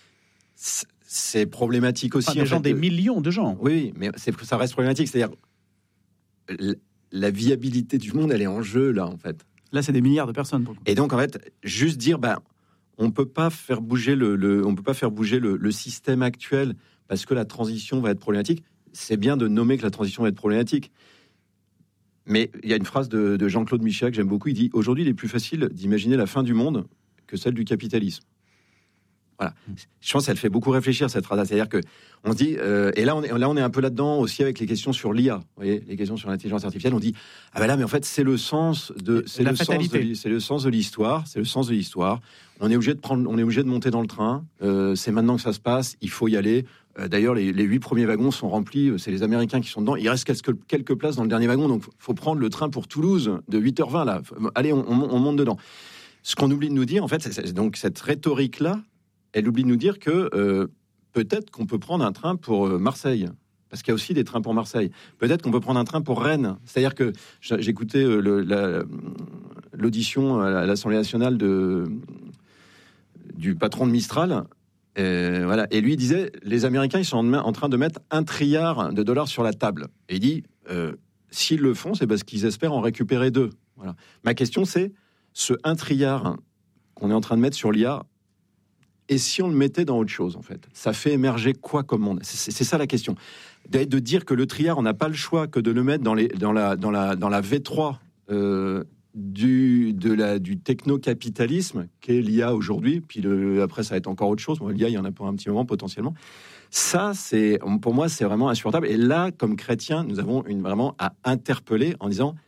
C'est, c'est problématique aussi. Enfin, des gens, fait, des de... millions de gens. Oui, mais c'est, ça reste problématique. C'est-à-dire la viabilité du monde, elle est en jeu là, en fait. Là, c'est des milliards de personnes. Pour Et donc, en fait, juste dire, bah, on peut pas faire bouger le, le on peut pas faire bouger le, le système actuel parce que la transition va être problématique. C'est bien de nommer que la transition va être problématique. Mais il y a une phrase de, de Jean-Claude Michéa que j'aime beaucoup. Il dit « Aujourd'hui, il est plus facile d'imaginer la fin du monde que celle du capitalisme. » Voilà. Je pense qu'elle fait beaucoup réfléchir, cette phrase. C'est-à-dire qu'on se dit... Euh, et là on, est, là, on est un peu là-dedans aussi avec les questions sur l'I A. Vous voyez, les questions sur l'intelligence artificielle. On dit « Ah ben là, mais en fait, c'est le sens de, c'est le sens de, c'est le sens de l'histoire. C'est le sens de l'histoire. On est obligé de prendre, on est obligé de monter dans le train. Euh, c'est maintenant que ça se passe. Il faut y aller. » D'ailleurs, les, les huit premiers wagons sont remplis. C'est les Américains qui sont dedans. Il reste quelques, quelques places dans le dernier wagon. Donc, il faut prendre le train pour Toulouse de huit heures vingt. Là. Allez, on, on, on monte dedans. Ce qu'on oublie de nous dire, en fait, c'est, c'est, donc cette rhétorique-là, elle oublie de nous dire que euh, peut-être qu'on peut prendre un train pour Marseille. Parce qu'il y a aussi des trains pour Marseille. Peut-être qu'on peut prendre un train pour Rennes. C'est-à-dire que j'écoutais le, la, l'audition à l'Assemblée nationale de, du patron de Mistral. Et, voilà. Et lui disait, les Américains, ils sont en, en train de mettre un trilliard de dollars sur la table. Et il dit, euh, s'ils le font, c'est parce qu'ils espèrent en récupérer deux. Voilà. Ma question, c'est, ce un trilliard qu'on est en train de mettre sur l'I A, et si on le mettait dans autre chose, en fait, ça fait émerger quoi comme monde ? c'est, c'est ça la question. De, de dire que le trilliard, on n'a pas le choix que de le mettre dans, les, dans, la, dans, la, dans la V trois euh, du, de la, du techno-capitalisme qu'est l'I A aujourd'hui, puis le, après ça va être encore autre chose. Bon, l'I A, il y en a pour un petit moment potentiellement. Ça, c'est, pour moi, c'est vraiment insupportable. Et là, comme chrétiens, nous avons une, vraiment à interpeller en disant...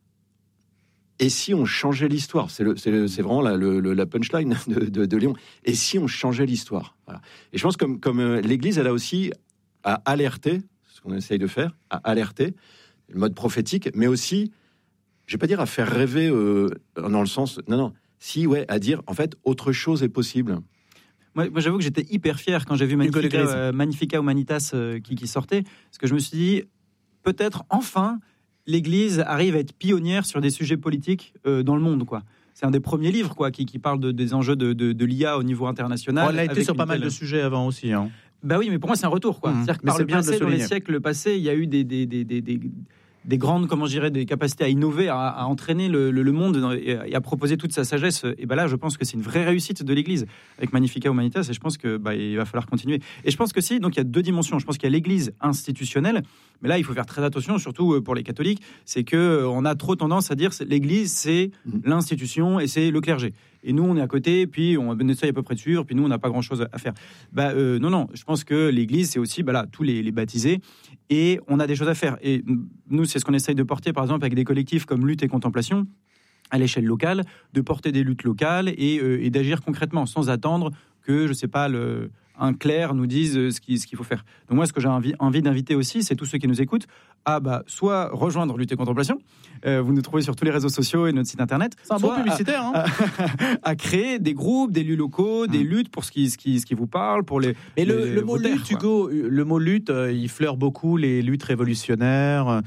Et si on changeait l'histoire ? C'est, le, c'est, le, c'est vraiment la, le, la punchline de, de, de Léon. Et si on changeait l'histoire ? Voilà. Et je pense que comme, comme euh, l'Église, elle a aussi à alerter, ce qu'on essaye de faire, à alerter, le mode prophétique, mais aussi, je ne vais pas dire à faire rêver euh, dans le sens... Non, non. Si, ouais, à dire, en fait, autre chose est possible. Moi, moi j'avoue que j'étais hyper fier quand j'ai vu Magnifica, euh, Magnifica Humanitas euh, qui, qui sortait, parce que je me suis dit, peut-être, enfin... l'Église arrive à être pionnière sur des sujets politiques euh, dans le monde, quoi. C'est un des premiers livres, quoi, qui, qui parle de, des enjeux de, de, de l'I A au niveau international. Oh, elle a été sur pas mal telle... de sujets avant aussi. Hein. Bah oui, mais pour moi, c'est un retour, quoi. Mmh. C'est-à-dire que par le passé, dans les siècles passés, il y a eu des, des, des, des, des, des grandes, comment je dirais, des capacités à innover, à, à entraîner le, le, le monde et à proposer toute sa sagesse. Et ben là, je pense que c'est une vraie réussite de l'Église avec Magnifica Humanitas. Et je pense que bah, il va falloir continuer. Et je pense que si, donc il y a deux dimensions. Je pense qu'il y a l'Église institutionnelle, mais là, il faut faire très attention, surtout pour les catholiques. C'est que on a trop tendance à dire que l'Église, c'est mmh. l'institution et c'est le clergé. Et nous, on est à côté, puis on essaye à peu près de suivre, puis nous, on n'a pas grand-chose à faire. Bah, euh, non, non, je pense que l'Église, c'est aussi bah, là, tous les, les baptisés, et on a des choses à faire. Et nous, c'est ce qu'on essaye de porter, par exemple, avec des collectifs comme Lutte et Contemplation, à l'échelle locale, de porter des luttes locales et, euh, et d'agir concrètement, sans attendre que, je ne sais pas, le... un clerc nous dise ce qu'il, ce qu'il faut faire. Donc moi, ce que j'ai envie, envie d'inviter aussi, c'est tous ceux qui nous écoutent à bah, soit rejoindre Lutte et Contemplation, euh, vous nous trouvez sur tous les réseaux sociaux et notre site internet. C'est un bon publicitaire. À, hein. à, à créer des groupes, des lieux locaux, des mmh. luttes pour ce qui, ce, qui, ce qui vous parle, pour les... Et le, les, le mot lutte, Hugo, le mot lutte, il fleure beaucoup les luttes révolutionnaires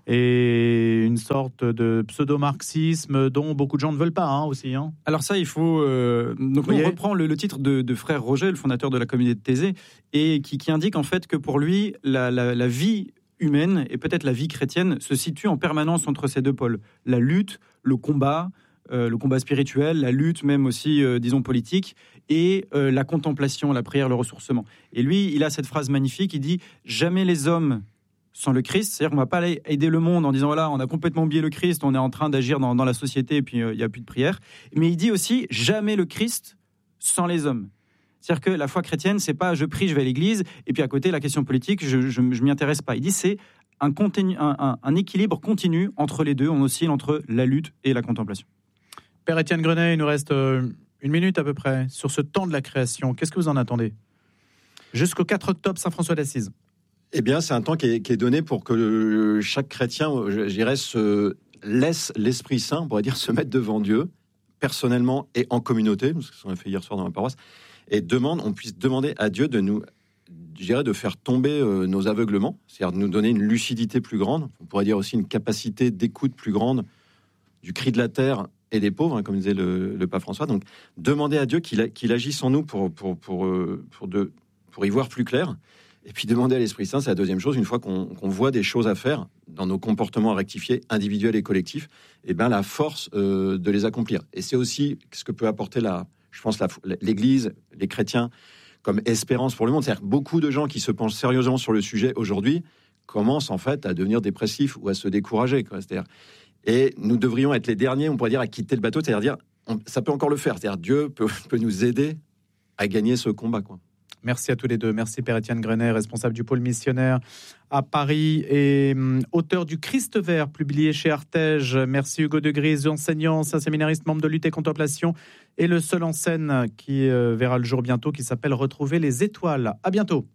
et une sorte de pseudo-marxisme dont beaucoup de gens ne veulent pas hein, aussi. Hein. Alors ça, il faut... Euh, donc on reprend le, le titre de, de Frère Roger, le fondateur de la communauté de Thésée, et qui, qui indique en fait que pour lui, la, la, la vie humaine et peut-être la vie chrétienne se situe en permanence entre ces deux pôles. La lutte, le combat, euh, le combat spirituel, la lutte même aussi, euh, disons, politique, et euh, la contemplation, la prière, le ressourcement. Et lui, il a cette phrase magnifique, il dit « Jamais les hommes... » sans le Christ, c'est-à-dire qu'on ne va pas aller aider le monde en disant voilà, on a complètement oublié le Christ, on est en train d'agir dans, dans la société et puis il euh, n'y a plus de prière. Mais il dit aussi jamais le Christ sans les hommes. C'est-à-dire que la foi chrétienne, c'est pas je prie, je vais à l'église et puis à côté la question politique, je, je, je m'y intéresse pas. Il dit c'est un, continu, un, un, un équilibre continu entre les deux, on oscille entre la lutte et la contemplation. Père Étienne Grenet, il nous reste une minute à peu près sur ce temps de la création. Qu'est-ce que vous en attendez ? Jusqu'au quatre octobre, Saint François d'Assise. Eh bien, c'est un temps qui est, qui est donné pour que chaque chrétien, je dirais, se laisse l'Esprit Saint, on pourrait dire, se mettre devant Dieu, personnellement et en communauté, ce qu'on a fait hier soir dans ma paroisse, et demande, on puisse demander à Dieu de nous, je dirais, de faire tomber euh, nos aveuglements, c'est-à-dire de nous donner une lucidité plus grande, on pourrait dire aussi une capacité d'écoute plus grande du cri de la terre et des pauvres, hein, comme disait le, le pape François. Donc, demander à Dieu qu'il, qu'il agisse en nous pour, pour, pour, euh, pour, de, pour y voir plus clair. Et puis demander à l'Esprit Saint, c'est la deuxième chose, une fois qu'on, qu'on voit des choses à faire dans nos comportements à rectifier, individuels et collectifs, et ben la force euh, de les accomplir. Et c'est aussi ce que peut apporter, la, je pense, la, l'Église, les chrétiens, comme espérance pour le monde. C'est-à-dire que beaucoup de gens qui se penchent sérieusement sur le sujet aujourd'hui commencent en fait à devenir dépressifs ou à se décourager, quoi. C'est-à-dire, et nous devrions être les derniers, on pourrait dire, à quitter le bateau, c'est-à-dire dire, on, ça peut encore le faire. C'est-à-dire Dieu peut, peut nous aider à gagner ce combat, quoi. Merci à tous les deux. Merci Père Étienne Grenet, responsable du pôle missionnaire à Paris et hum, auteur du Christ vert, publié chez Artege. Merci Hugo de Grise, enseignant, ancien séminariste, membre de Lutte et Contemplation, et le seul en scène qui euh, verra le jour bientôt, qui s'appelle Retrouver les étoiles. À bientôt.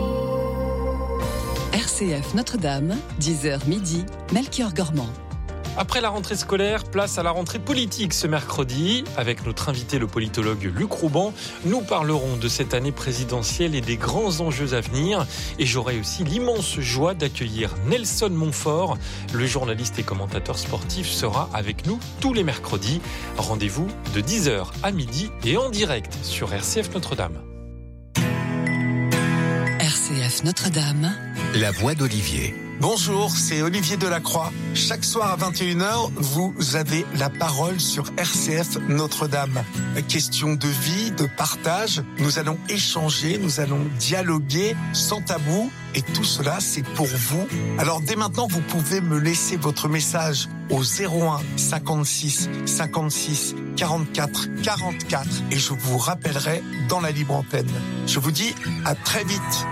R C F Notre-Dame, dix heures midi, Melchior Gormand. Après la rentrée scolaire, place à la rentrée politique ce mercredi. Avec notre invité, le politologue Luc Rouban, nous parlerons de cette année présidentielle et des grands enjeux à venir. Et j'aurai aussi l'immense joie d'accueillir Nelson Montfort. Le journaliste et commentateur sportif sera avec nous tous les mercredis. Rendez-vous de dix heures à midi et en direct sur R C F Notre-Dame. R C F Notre-Dame. La voix d'Olivier. Bonjour, c'est Olivier Delacroix. Chaque soir à vingt et une heures, vous avez la parole sur R C F Notre-Dame. Question de vie, de partage, nous allons échanger, nous allons dialoguer sans tabou et tout cela c'est pour vous. Alors dès maintenant, vous pouvez me laisser votre message au zéro un cinquante-six cinquante-six quarante-quatre quarante-quatre et je vous rappellerai dans la libre antenne. Je vous dis à très vite.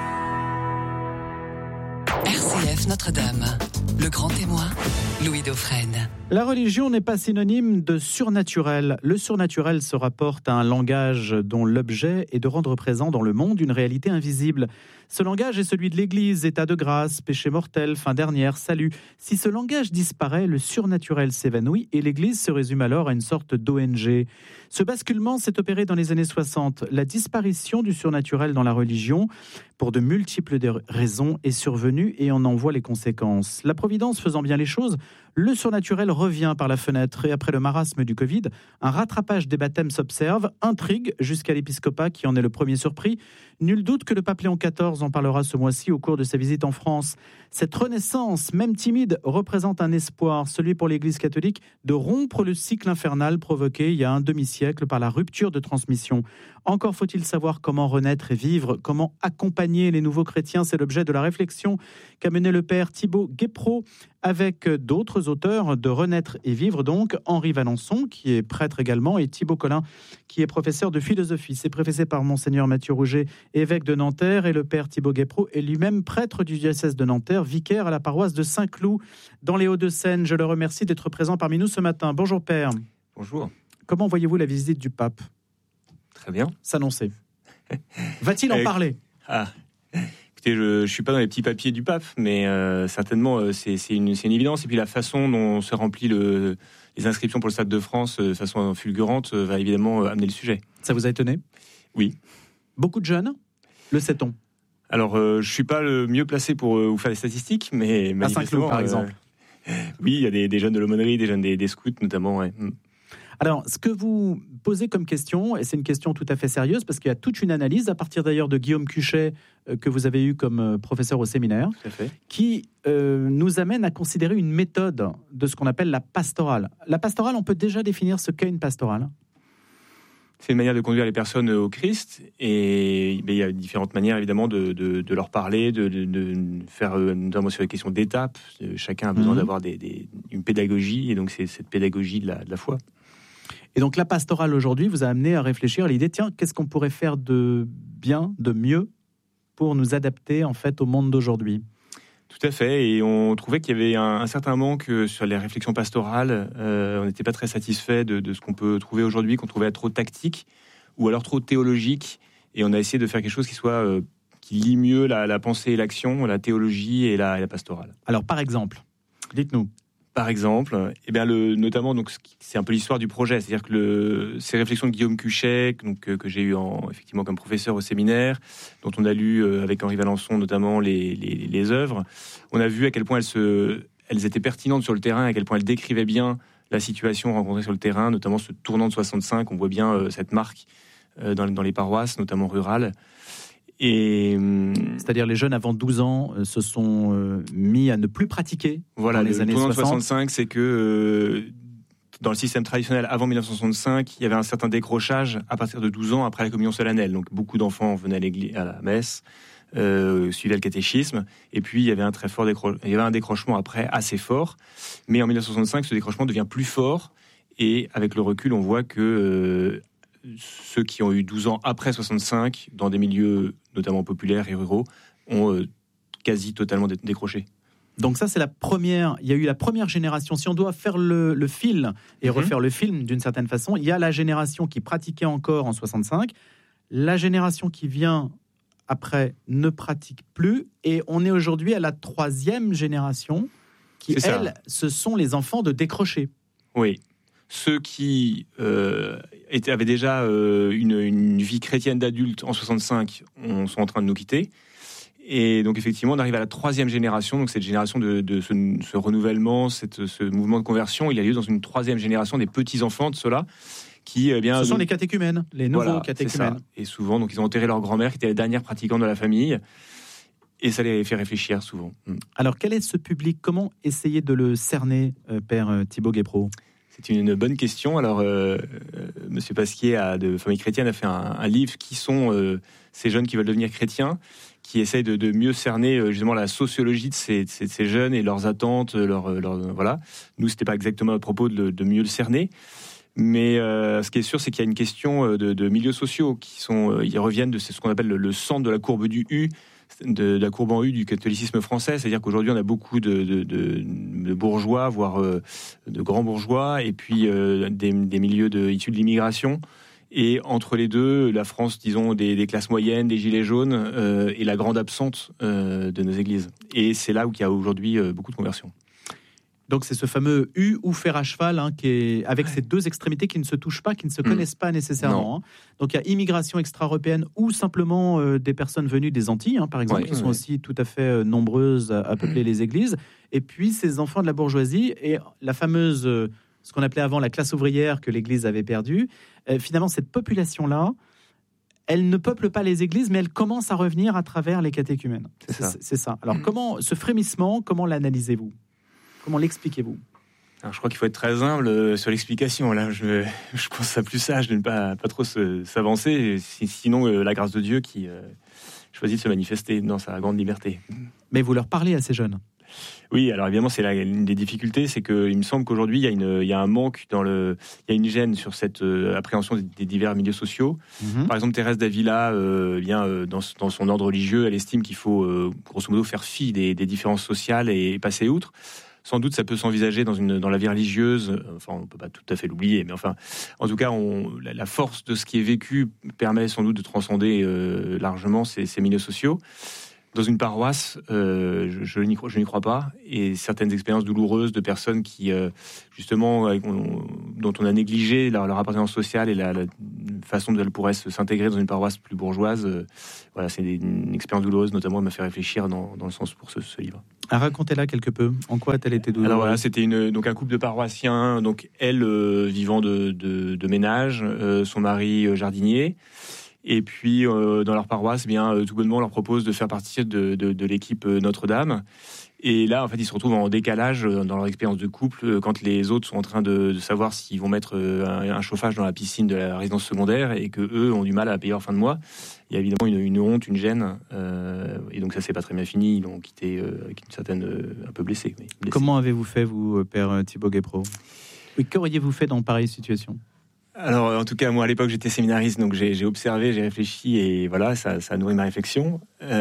R C F Notre-Dame, le grand témoin, Louis Dauphren. La religion n'est pas synonyme de surnaturel. Le surnaturel se rapporte à un langage dont l'objet est de rendre présent dans le monde une réalité invisible. Ce langage est celui de l'Église, état de grâce, péché mortel, fin dernière, salut. Si ce langage disparaît, le surnaturel s'évanouit et l'Église se résume alors à une sorte d'O N G. Ce basculement s'est opéré dans les années soixante. La disparition du surnaturel dans la religion, pour de multiples raisons, est survenue et on en voit les conséquences. La Providence faisant bien les choses, le surnaturel revient par la fenêtre et après le marasme du Covid, un rattrapage des baptêmes s'observe, intrigue jusqu'à l'épiscopat qui en est le premier surpris. Nul doute que le pape Léon quatorze en parlera ce mois-ci au cours de sa visite en France. Cette renaissance, même timide, représente un espoir, celui pour l'Église catholique, de rompre le cycle infernal provoqué il y a un demi-siècle par la rupture de transmission. Encore faut-il savoir comment renaître et vivre, comment accompagner les nouveaux chrétiens. C'est l'objet de la réflexion qu'a menée le père Thibaut Guépreau avec d'autres auteurs de Renaître et Vivre, donc Henri Valençon, qui est prêtre également, et Thibaut Collin, qui est professeur de philosophie. C'est préfacé par Monseigneur Mathieu Rouget, évêque de Nanterre, et le père Thibaut Guépreau est lui-même prêtre du diocèse de Nanterre, vicaire à la paroisse de Saint-Cloud, dans les Hauts-de-Seine. Je le remercie d'être présent parmi nous ce matin. Bonjour père. Bonjour. Comment voyez-vous la visite du pape ? Très bien. S'annoncer. Va-t-il en euh, parler ? Ah, écoutez, je ne suis pas dans les petits papiers du pape, mais euh, certainement, euh, c'est, c'est, une, c'est une évidence. Et puis la façon dont se remplit le, les inscriptions pour le Stade de France euh, de façon fulgurante euh, va évidemment euh, amener le sujet. Ça vous a étonné ? Oui. Beaucoup de jeunes ? Le sait-on ? Alors, euh, je ne suis pas le mieux placé pour euh, vous faire des statistiques, mais à Saint-Cloud, par euh, exemple. Oui, il y a des, des jeunes de l'aumônerie, des jeunes des, des scouts notamment, ouais. Alors, ce que vous posez comme question, et c'est une question tout à fait sérieuse, parce qu'il y a toute une analyse, à partir d'ailleurs de Guillaume Cuchet, euh, que vous avez eu comme euh, professeur au séminaire, qui euh, nous amène à considérer une méthode de ce qu'on appelle la pastorale. La pastorale, on peut déjà définir ce qu'est une pastorale ? C'est une manière de conduire les personnes au Christ, et ben, il y a différentes manières évidemment de, de, de leur parler, de, de, de faire notamment sur les questions d'étapes. Chacun a besoin mmh. d'avoir des, des, une pédagogie, et donc c'est cette pédagogie de la, de la foi. Et donc la pastorale aujourd'hui vous a amené à réfléchir à l'idée, tiens, qu'est-ce qu'on pourrait faire de bien, de mieux pour nous adapter en fait au monde d'aujourd'hui ? Tout à fait, et on trouvait qu'il y avait un, un certain manque sur les réflexions pastorales. Euh, on n'était pas très satisfait de, de ce qu'on peut trouver aujourd'hui, qu'on trouvait trop tactique ou alors trop théologique. Et on a essayé de faire quelque chose qui soit euh, qui lie mieux la, la pensée et l'action, la théologie et la, et la pastorale. Alors par exemple, dites-nous. Par exemple, eh bien le, notamment, donc, c'est un peu l'histoire du projet. C'est-à-dire que le, ces réflexions de Guillaume Cuchet, donc, que, que j'ai eu en, effectivement comme professeur au séminaire, dont on a lu euh, avec Henri Valençon notamment les, les, les œuvres, on a vu à quel point elles, se, elles étaient pertinentes sur le terrain, à quel point elles décrivaient bien la situation rencontrée sur le terrain, notamment ce tournant de soixante-cinq. On voit bien euh, cette marque euh, dans, dans les paroisses, notamment rurales. Et, c'est-à-dire les jeunes avant douze ans euh, se sont euh, mis à ne plus pratiquer voilà, dans les années soixante. Le tournant de soixante-cinq, c'est que euh, dans le système traditionnel avant dix-neuf cent soixante-cinq, il y avait un certain décrochage à partir de douze ans après la communion solennelle. Donc beaucoup d'enfants venaient à, l'église, à la messe, euh, suivaient le catéchisme, et puis il y avait un très fort décro- il y avait un décrochement après assez fort. Mais en dix-neuf cent soixante-cinq, ce décrochement devient plus fort, et avec le recul, on voit que euh, ceux qui ont eu douze ans après soixante-cinq, dans des milieux notamment populaires et ruraux, ont euh, quasi totalement dé- décroché. Donc ça, c'est la première. Il y a eu la première génération. Si on doit faire le, le fil et mmh. refaire le film d'une certaine façon, il y a la génération qui pratiquait encore en soixante-cinq, la génération qui vient après ne pratique plus, et on est aujourd'hui à la troisième génération qui, elles, ce sont les enfants de décrochés. Oui. Ceux qui euh, étaient, avaient déjà euh, une, une vie chrétienne d'adulte en soixante-cinq on, sont en train de nous quitter. Et donc, effectivement, on arrive à la troisième génération. Donc, cette génération de, de ce, ce renouvellement, cette, ce mouvement de conversion, il a lieu dans une troisième génération des petits-enfants de ceux-là. Qui, eh bien, ce sont nous... les catéchumènes, les nouveaux voilà, catéchumènes. Et souvent, donc, ils ont enterré leur grand-mère, qui était la dernière pratiquante de la famille. Et ça les fait réfléchir souvent. Alors, quel est ce public ? Comment essayer de le cerner, euh, Père Thibaut Guespreau ? C'est une bonne question. Alors, euh, euh, Monsieur Pasquier a, de Famille chrétienne a fait un, un livre qui sont euh, ces jeunes qui veulent devenir chrétiens, qui essayent de, de mieux cerner euh, justement la sociologie de ces, de ces, de ces jeunes et leurs attentes. Leur, leur, voilà. Nous, c'était pas exactement à propos de, de mieux le cerner. Mais euh, ce qui est sûr, c'est qu'il y a une question de, de milieux sociaux qui sont, euh, ils reviennent de ce qu'on appelle le, le centre de la courbe du U, de, de la courbe en U du catholicisme français. C'est-à-dire qu'aujourd'hui, on a beaucoup de, de, de, de bourgeois, voire euh, de grands bourgeois, et puis euh, des, des milieux de, issus de l'immigration. Et entre les deux, la France, disons, des, des classes moyennes, des gilets jaunes, euh, est la grande absente euh, de nos églises. Et c'est là où il y a aujourd'hui euh, beaucoup de conversions. Donc c'est ce fameux U ou fer à cheval hein, qui est avec ouais. ces deux extrémités qui ne se touchent pas, qui ne se mmh. connaissent pas nécessairement. Hein. Donc il y a immigration extra-européenne ou simplement euh, des personnes venues des Antilles, hein, par exemple, ouais, qui ouais. sont aussi tout à fait euh, nombreuses à, à peupler mmh. les églises. Et puis ces enfants de la bourgeoisie et la fameuse, euh, ce qu'on appelait avant la classe ouvrière que l'Église avait perdue. Euh, finalement, cette population-là, elle ne peuple pas les églises, mais elle commence à revenir à travers les catéchumènes. C'est, c'est ça. C'est ça. Alors mmh. comment ce frémissement, comment l'analysez-vous ? Comment l'expliquez-vous ? Alors, je crois qu'il faut être très humble sur l'explication. Là, je, je pense ça plus sage de ne pas, pas trop se, s'avancer. Sinon, euh, la grâce de Dieu qui euh, choisit de se manifester dans sa grande liberté. Mais vous leur parlez à ces jeunes ? Oui, alors évidemment, c'est la, une des difficultés, c'est qu'il me semble qu'aujourd'hui, il y a, une, il y a un manque, dans le, il y a une gêne sur cette euh, appréhension des, des divers milieux sociaux. Mm-hmm. Par exemple, Thérèse d'Avila, euh, bien, euh, dans, dans son ordre religieux, elle estime qu'il faut, euh, grosso modo, faire fi des, des différences sociales et passer outre. Sans doute, ça peut s'envisager dans, une, dans la vie religieuse. Enfin, on ne peut pas tout à fait l'oublier, mais enfin, en tout cas, on, la, la force de ce qui est vécu permet sans doute de transcender euh, largement ces, ces milieux sociaux. Dans une paroisse, euh, je, je, n'y crois, je n'y crois pas. Et certaines expériences douloureuses de personnes qui, euh, justement, on, dont on a négligé leur, leur appartenance sociale et la, la façon dont elles pourraient s'intégrer dans une paroisse plus bourgeoise, euh, voilà, c'est une expérience douloureuse, notamment, elle m'a fait réfléchir dans, dans le sens pour ce, ce livre. Ah, racontez-la quelque peu. En quoi a-t-elle été douloureuse ? Alors voilà, c'était une, donc un couple de paroissiens, donc elle euh, vivant de, de, de ménage, euh, son mari euh, jardinier. Et puis, euh, dans leur paroisse, eh bien, euh, tout bonnement, on leur propose de faire partie de, de, de l'équipe euh, Notre-Dame. Et là, en fait, ils se retrouvent en décalage euh, dans leur expérience de couple euh, quand les autres sont en train de, de savoir s'ils vont mettre euh, un, un chauffage dans la piscine de la résidence secondaire et que eux ont du mal à payer leur fin de mois. Il y a évidemment une, une honte, une gêne. Euh, et donc, ça s'est pas très bien fini. Ils l'ont quitté euh, avec une certaine... Euh, un peu blessé, mais blessé. Comment avez-vous fait, vous, Père Thibaut Guespreau ? Oui, qu'auriez-vous fait dans pareille situation ? Alors, en tout cas, moi, à l'époque, j'étais séminariste, donc j'ai, j'ai observé, j'ai réfléchi, et voilà, ça, ça a nourri ma réflexion.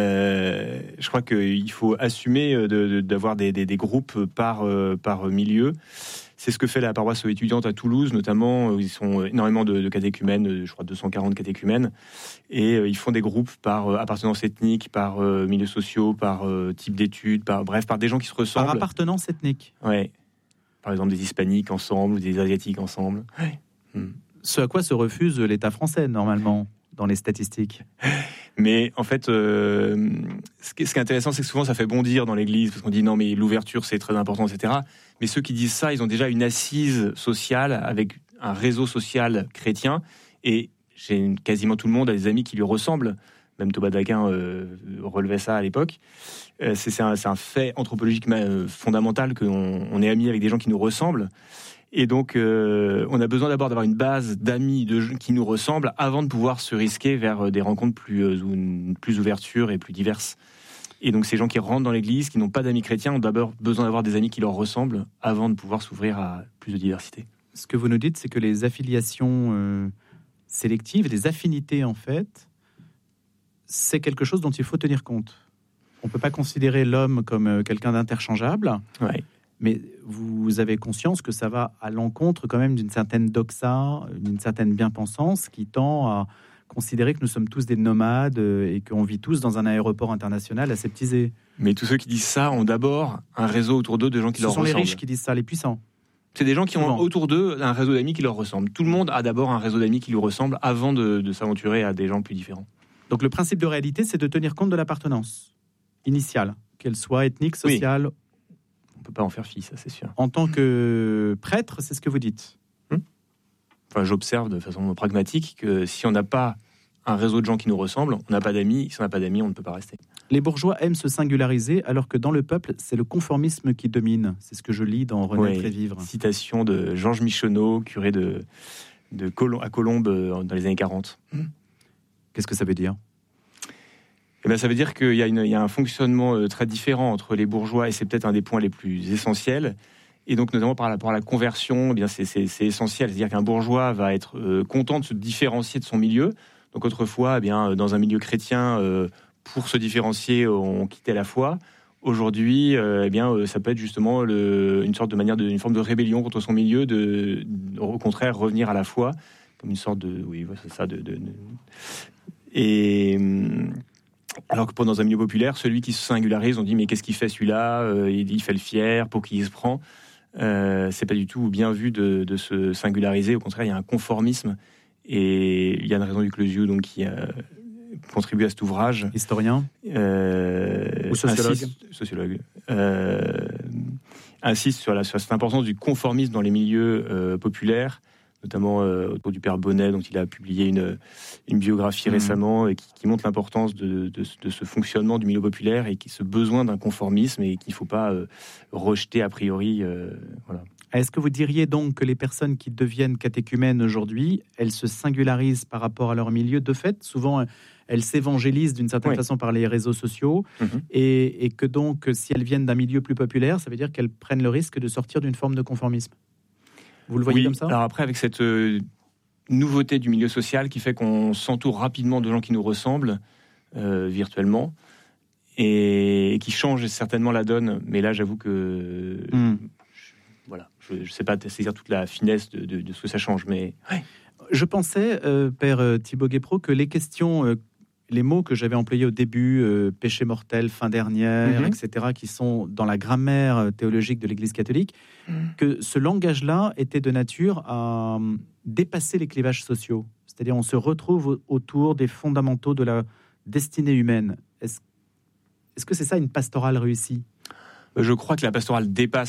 Euh, je crois qu'il faut assumer de, de, d'avoir des, des, des groupes par, par milieu. C'est ce que fait la paroisse étudiante à Toulouse, notamment, où ils sont énormément de, de catéchumènes, je crois deux cent quarante catéchumènes, et ils font des groupes par appartenance ethnique, par milieux sociaux, par type d'études, par, bref, par des gens qui se ressemblent. Par appartenance ethnique ? Ouais. Par exemple, des hispaniques ensemble, des asiatiques ensemble. Ouais. Hmm. Ce à quoi se refuse l'État français, normalement, dans les statistiques. Mais en fait, euh, ce, qui est, ce qui est intéressant, c'est que souvent ça fait bondir dans l'Église, parce qu'on dit non, mais l'ouverture, c'est très important, et cetera. Mais ceux qui disent ça, ils ont déjà une assise sociale, avec un réseau social chrétien, et j'ai quasiment tout le monde a des amis qui lui ressemblent. Même Thomas d'Aquin euh, relevait ça à l'époque. Euh, c'est, c'est, un, c'est un fait anthropologique euh, fondamental qu'on on est amis avec des gens qui nous ressemblent. Et donc, euh, on a besoin d'abord d'avoir une base d'amis de, qui nous ressemblent avant de pouvoir se risquer vers des rencontres plus, euh, plus ouvertures et plus diverses. Et donc, ces gens qui rentrent dans l'Église, qui n'ont pas d'amis chrétiens, ont d'abord besoin d'avoir des amis qui leur ressemblent avant de pouvoir s'ouvrir à plus de diversité. Ce que vous nous dites, c'est que les affiliations euh, sélectives, les affinités, en fait, c'est quelque chose dont il faut tenir compte. On ne peut pas considérer l'homme comme euh, quelqu'un d'interchangeable. Ouais. Mais vous avez conscience que ça va à l'encontre quand même d'une certaine doxa, d'une certaine bien-pensance qui tend à considérer que nous sommes tous des nomades euh, et qu'on vit tous dans un aéroport international aseptisé. Mais tous ceux qui disent ça ont d'abord un réseau autour d'eux de gens qui Ce leur sont ressemblent. les riches qui disent ça, les puissants. C'est des gens qui Souvent. ont autour d'eux un réseau d'amis qui leur ressemble. Tout le monde a d'abord un réseau d'amis qui lui ressemble avant de, de s'aventurer à des gens plus différents. Donc le principe de réalité, c'est de tenir compte de l'appartenance initiale, qu'elle soit ethnique, sociale. Oui. On ne peut pas en faire fi, ça c'est sûr. En tant que prêtre, c'est ce que vous dites. Hum enfin, j'observe de façon pragmatique que si on n'a pas un réseau de gens qui nous ressemblent, on n'a pas d'amis. Si on n'a pas d'amis, on ne peut pas rester. Les bourgeois aiment se singulariser, alors que dans le peuple, c'est le conformisme qui domine. C'est ce que je lis dans Renaître Ouais, et vivre. Citation de Georges Michonneau, curé de, de Colom- à Colombes euh, dans les années quarante. Qu'est-ce que ça veut dire ? Eh ben, ça veut dire qu'il y a, une, il y a un fonctionnement euh, très différent entre les bourgeois, et c'est peut-être un des points les plus essentiels. Et donc, notamment par rapport à la conversion, eh bien, c'est, c'est, c'est essentiel. C'est-à-dire qu'un bourgeois va être euh, content de se différencier de son milieu. Donc, autrefois, eh bien, dans un milieu chrétien, euh, pour se différencier, on quittait la foi. Aujourd'hui, euh, eh bien, euh, ça peut être justement le, une sorte de manière, de, une forme de rébellion contre son milieu, de, de, au contraire, revenir à la foi, comme une sorte de, oui, c'est ça, de, de, de et alors que dans un milieu populaire, celui qui se singularise, on dit mais qu'est-ce qu'il fait celui-là euh, il, il fait le fier, pour qui il se prend. Euh, c'est pas du tout bien vu de, de se singulariser. Au contraire, il y a un conformisme, et il y a une raison du Closiou donc qui a contribué à cet ouvrage. Historien euh, ou sociologue. Insiste, sociologue. Euh, insiste sur, la, sur cette importance du conformisme dans les milieux euh, populaires, notamment euh, autour du père Bonnet, dont il a publié une, une biographie mmh. récemment, et qui, qui montre l'importance de, de, de ce fonctionnement du milieu populaire, et qui ce besoin d'un conformisme, et qu'il ne faut pas euh, rejeter a priori. Euh, voilà. Est-ce que vous diriez donc que les personnes qui deviennent catéchumènes aujourd'hui, elles se singularisent par rapport à leur milieu de fait ? Souvent, elles s'évangélisent d'une certaine oui. façon par les réseaux sociaux, mmh. et, et que donc, si elles viennent d'un milieu plus populaire, ça veut dire qu'elles prennent le risque de sortir d'une forme de conformisme. Vous le voyez oui, comme ça ? Alors après, avec cette euh, nouveauté du milieu social qui fait qu'on s'entoure rapidement de gens qui nous ressemblent euh, virtuellement, et, et qui change certainement la donne. Mais là, j'avoue que mm. je, voilà, je ne sais pas saisir toute la finesse de, de, de ce que ça change. Mais ouais. Je pensais, euh, Père Thibaut Guépraud, que les questions, euh, les mots que j'avais employés au début, euh, péché mortel, fin dernière, mm-hmm. et cetera, qui sont dans la grammaire théologique de l'Église catholique, mm. que ce langage-là était de nature à dépasser les clivages sociaux. C'est-à-dire, on se retrouve autour des fondamentaux de la destinée humaine. Est-ce, est-ce que c'est ça une pastorale réussie ? Je crois que la pastorale dépasse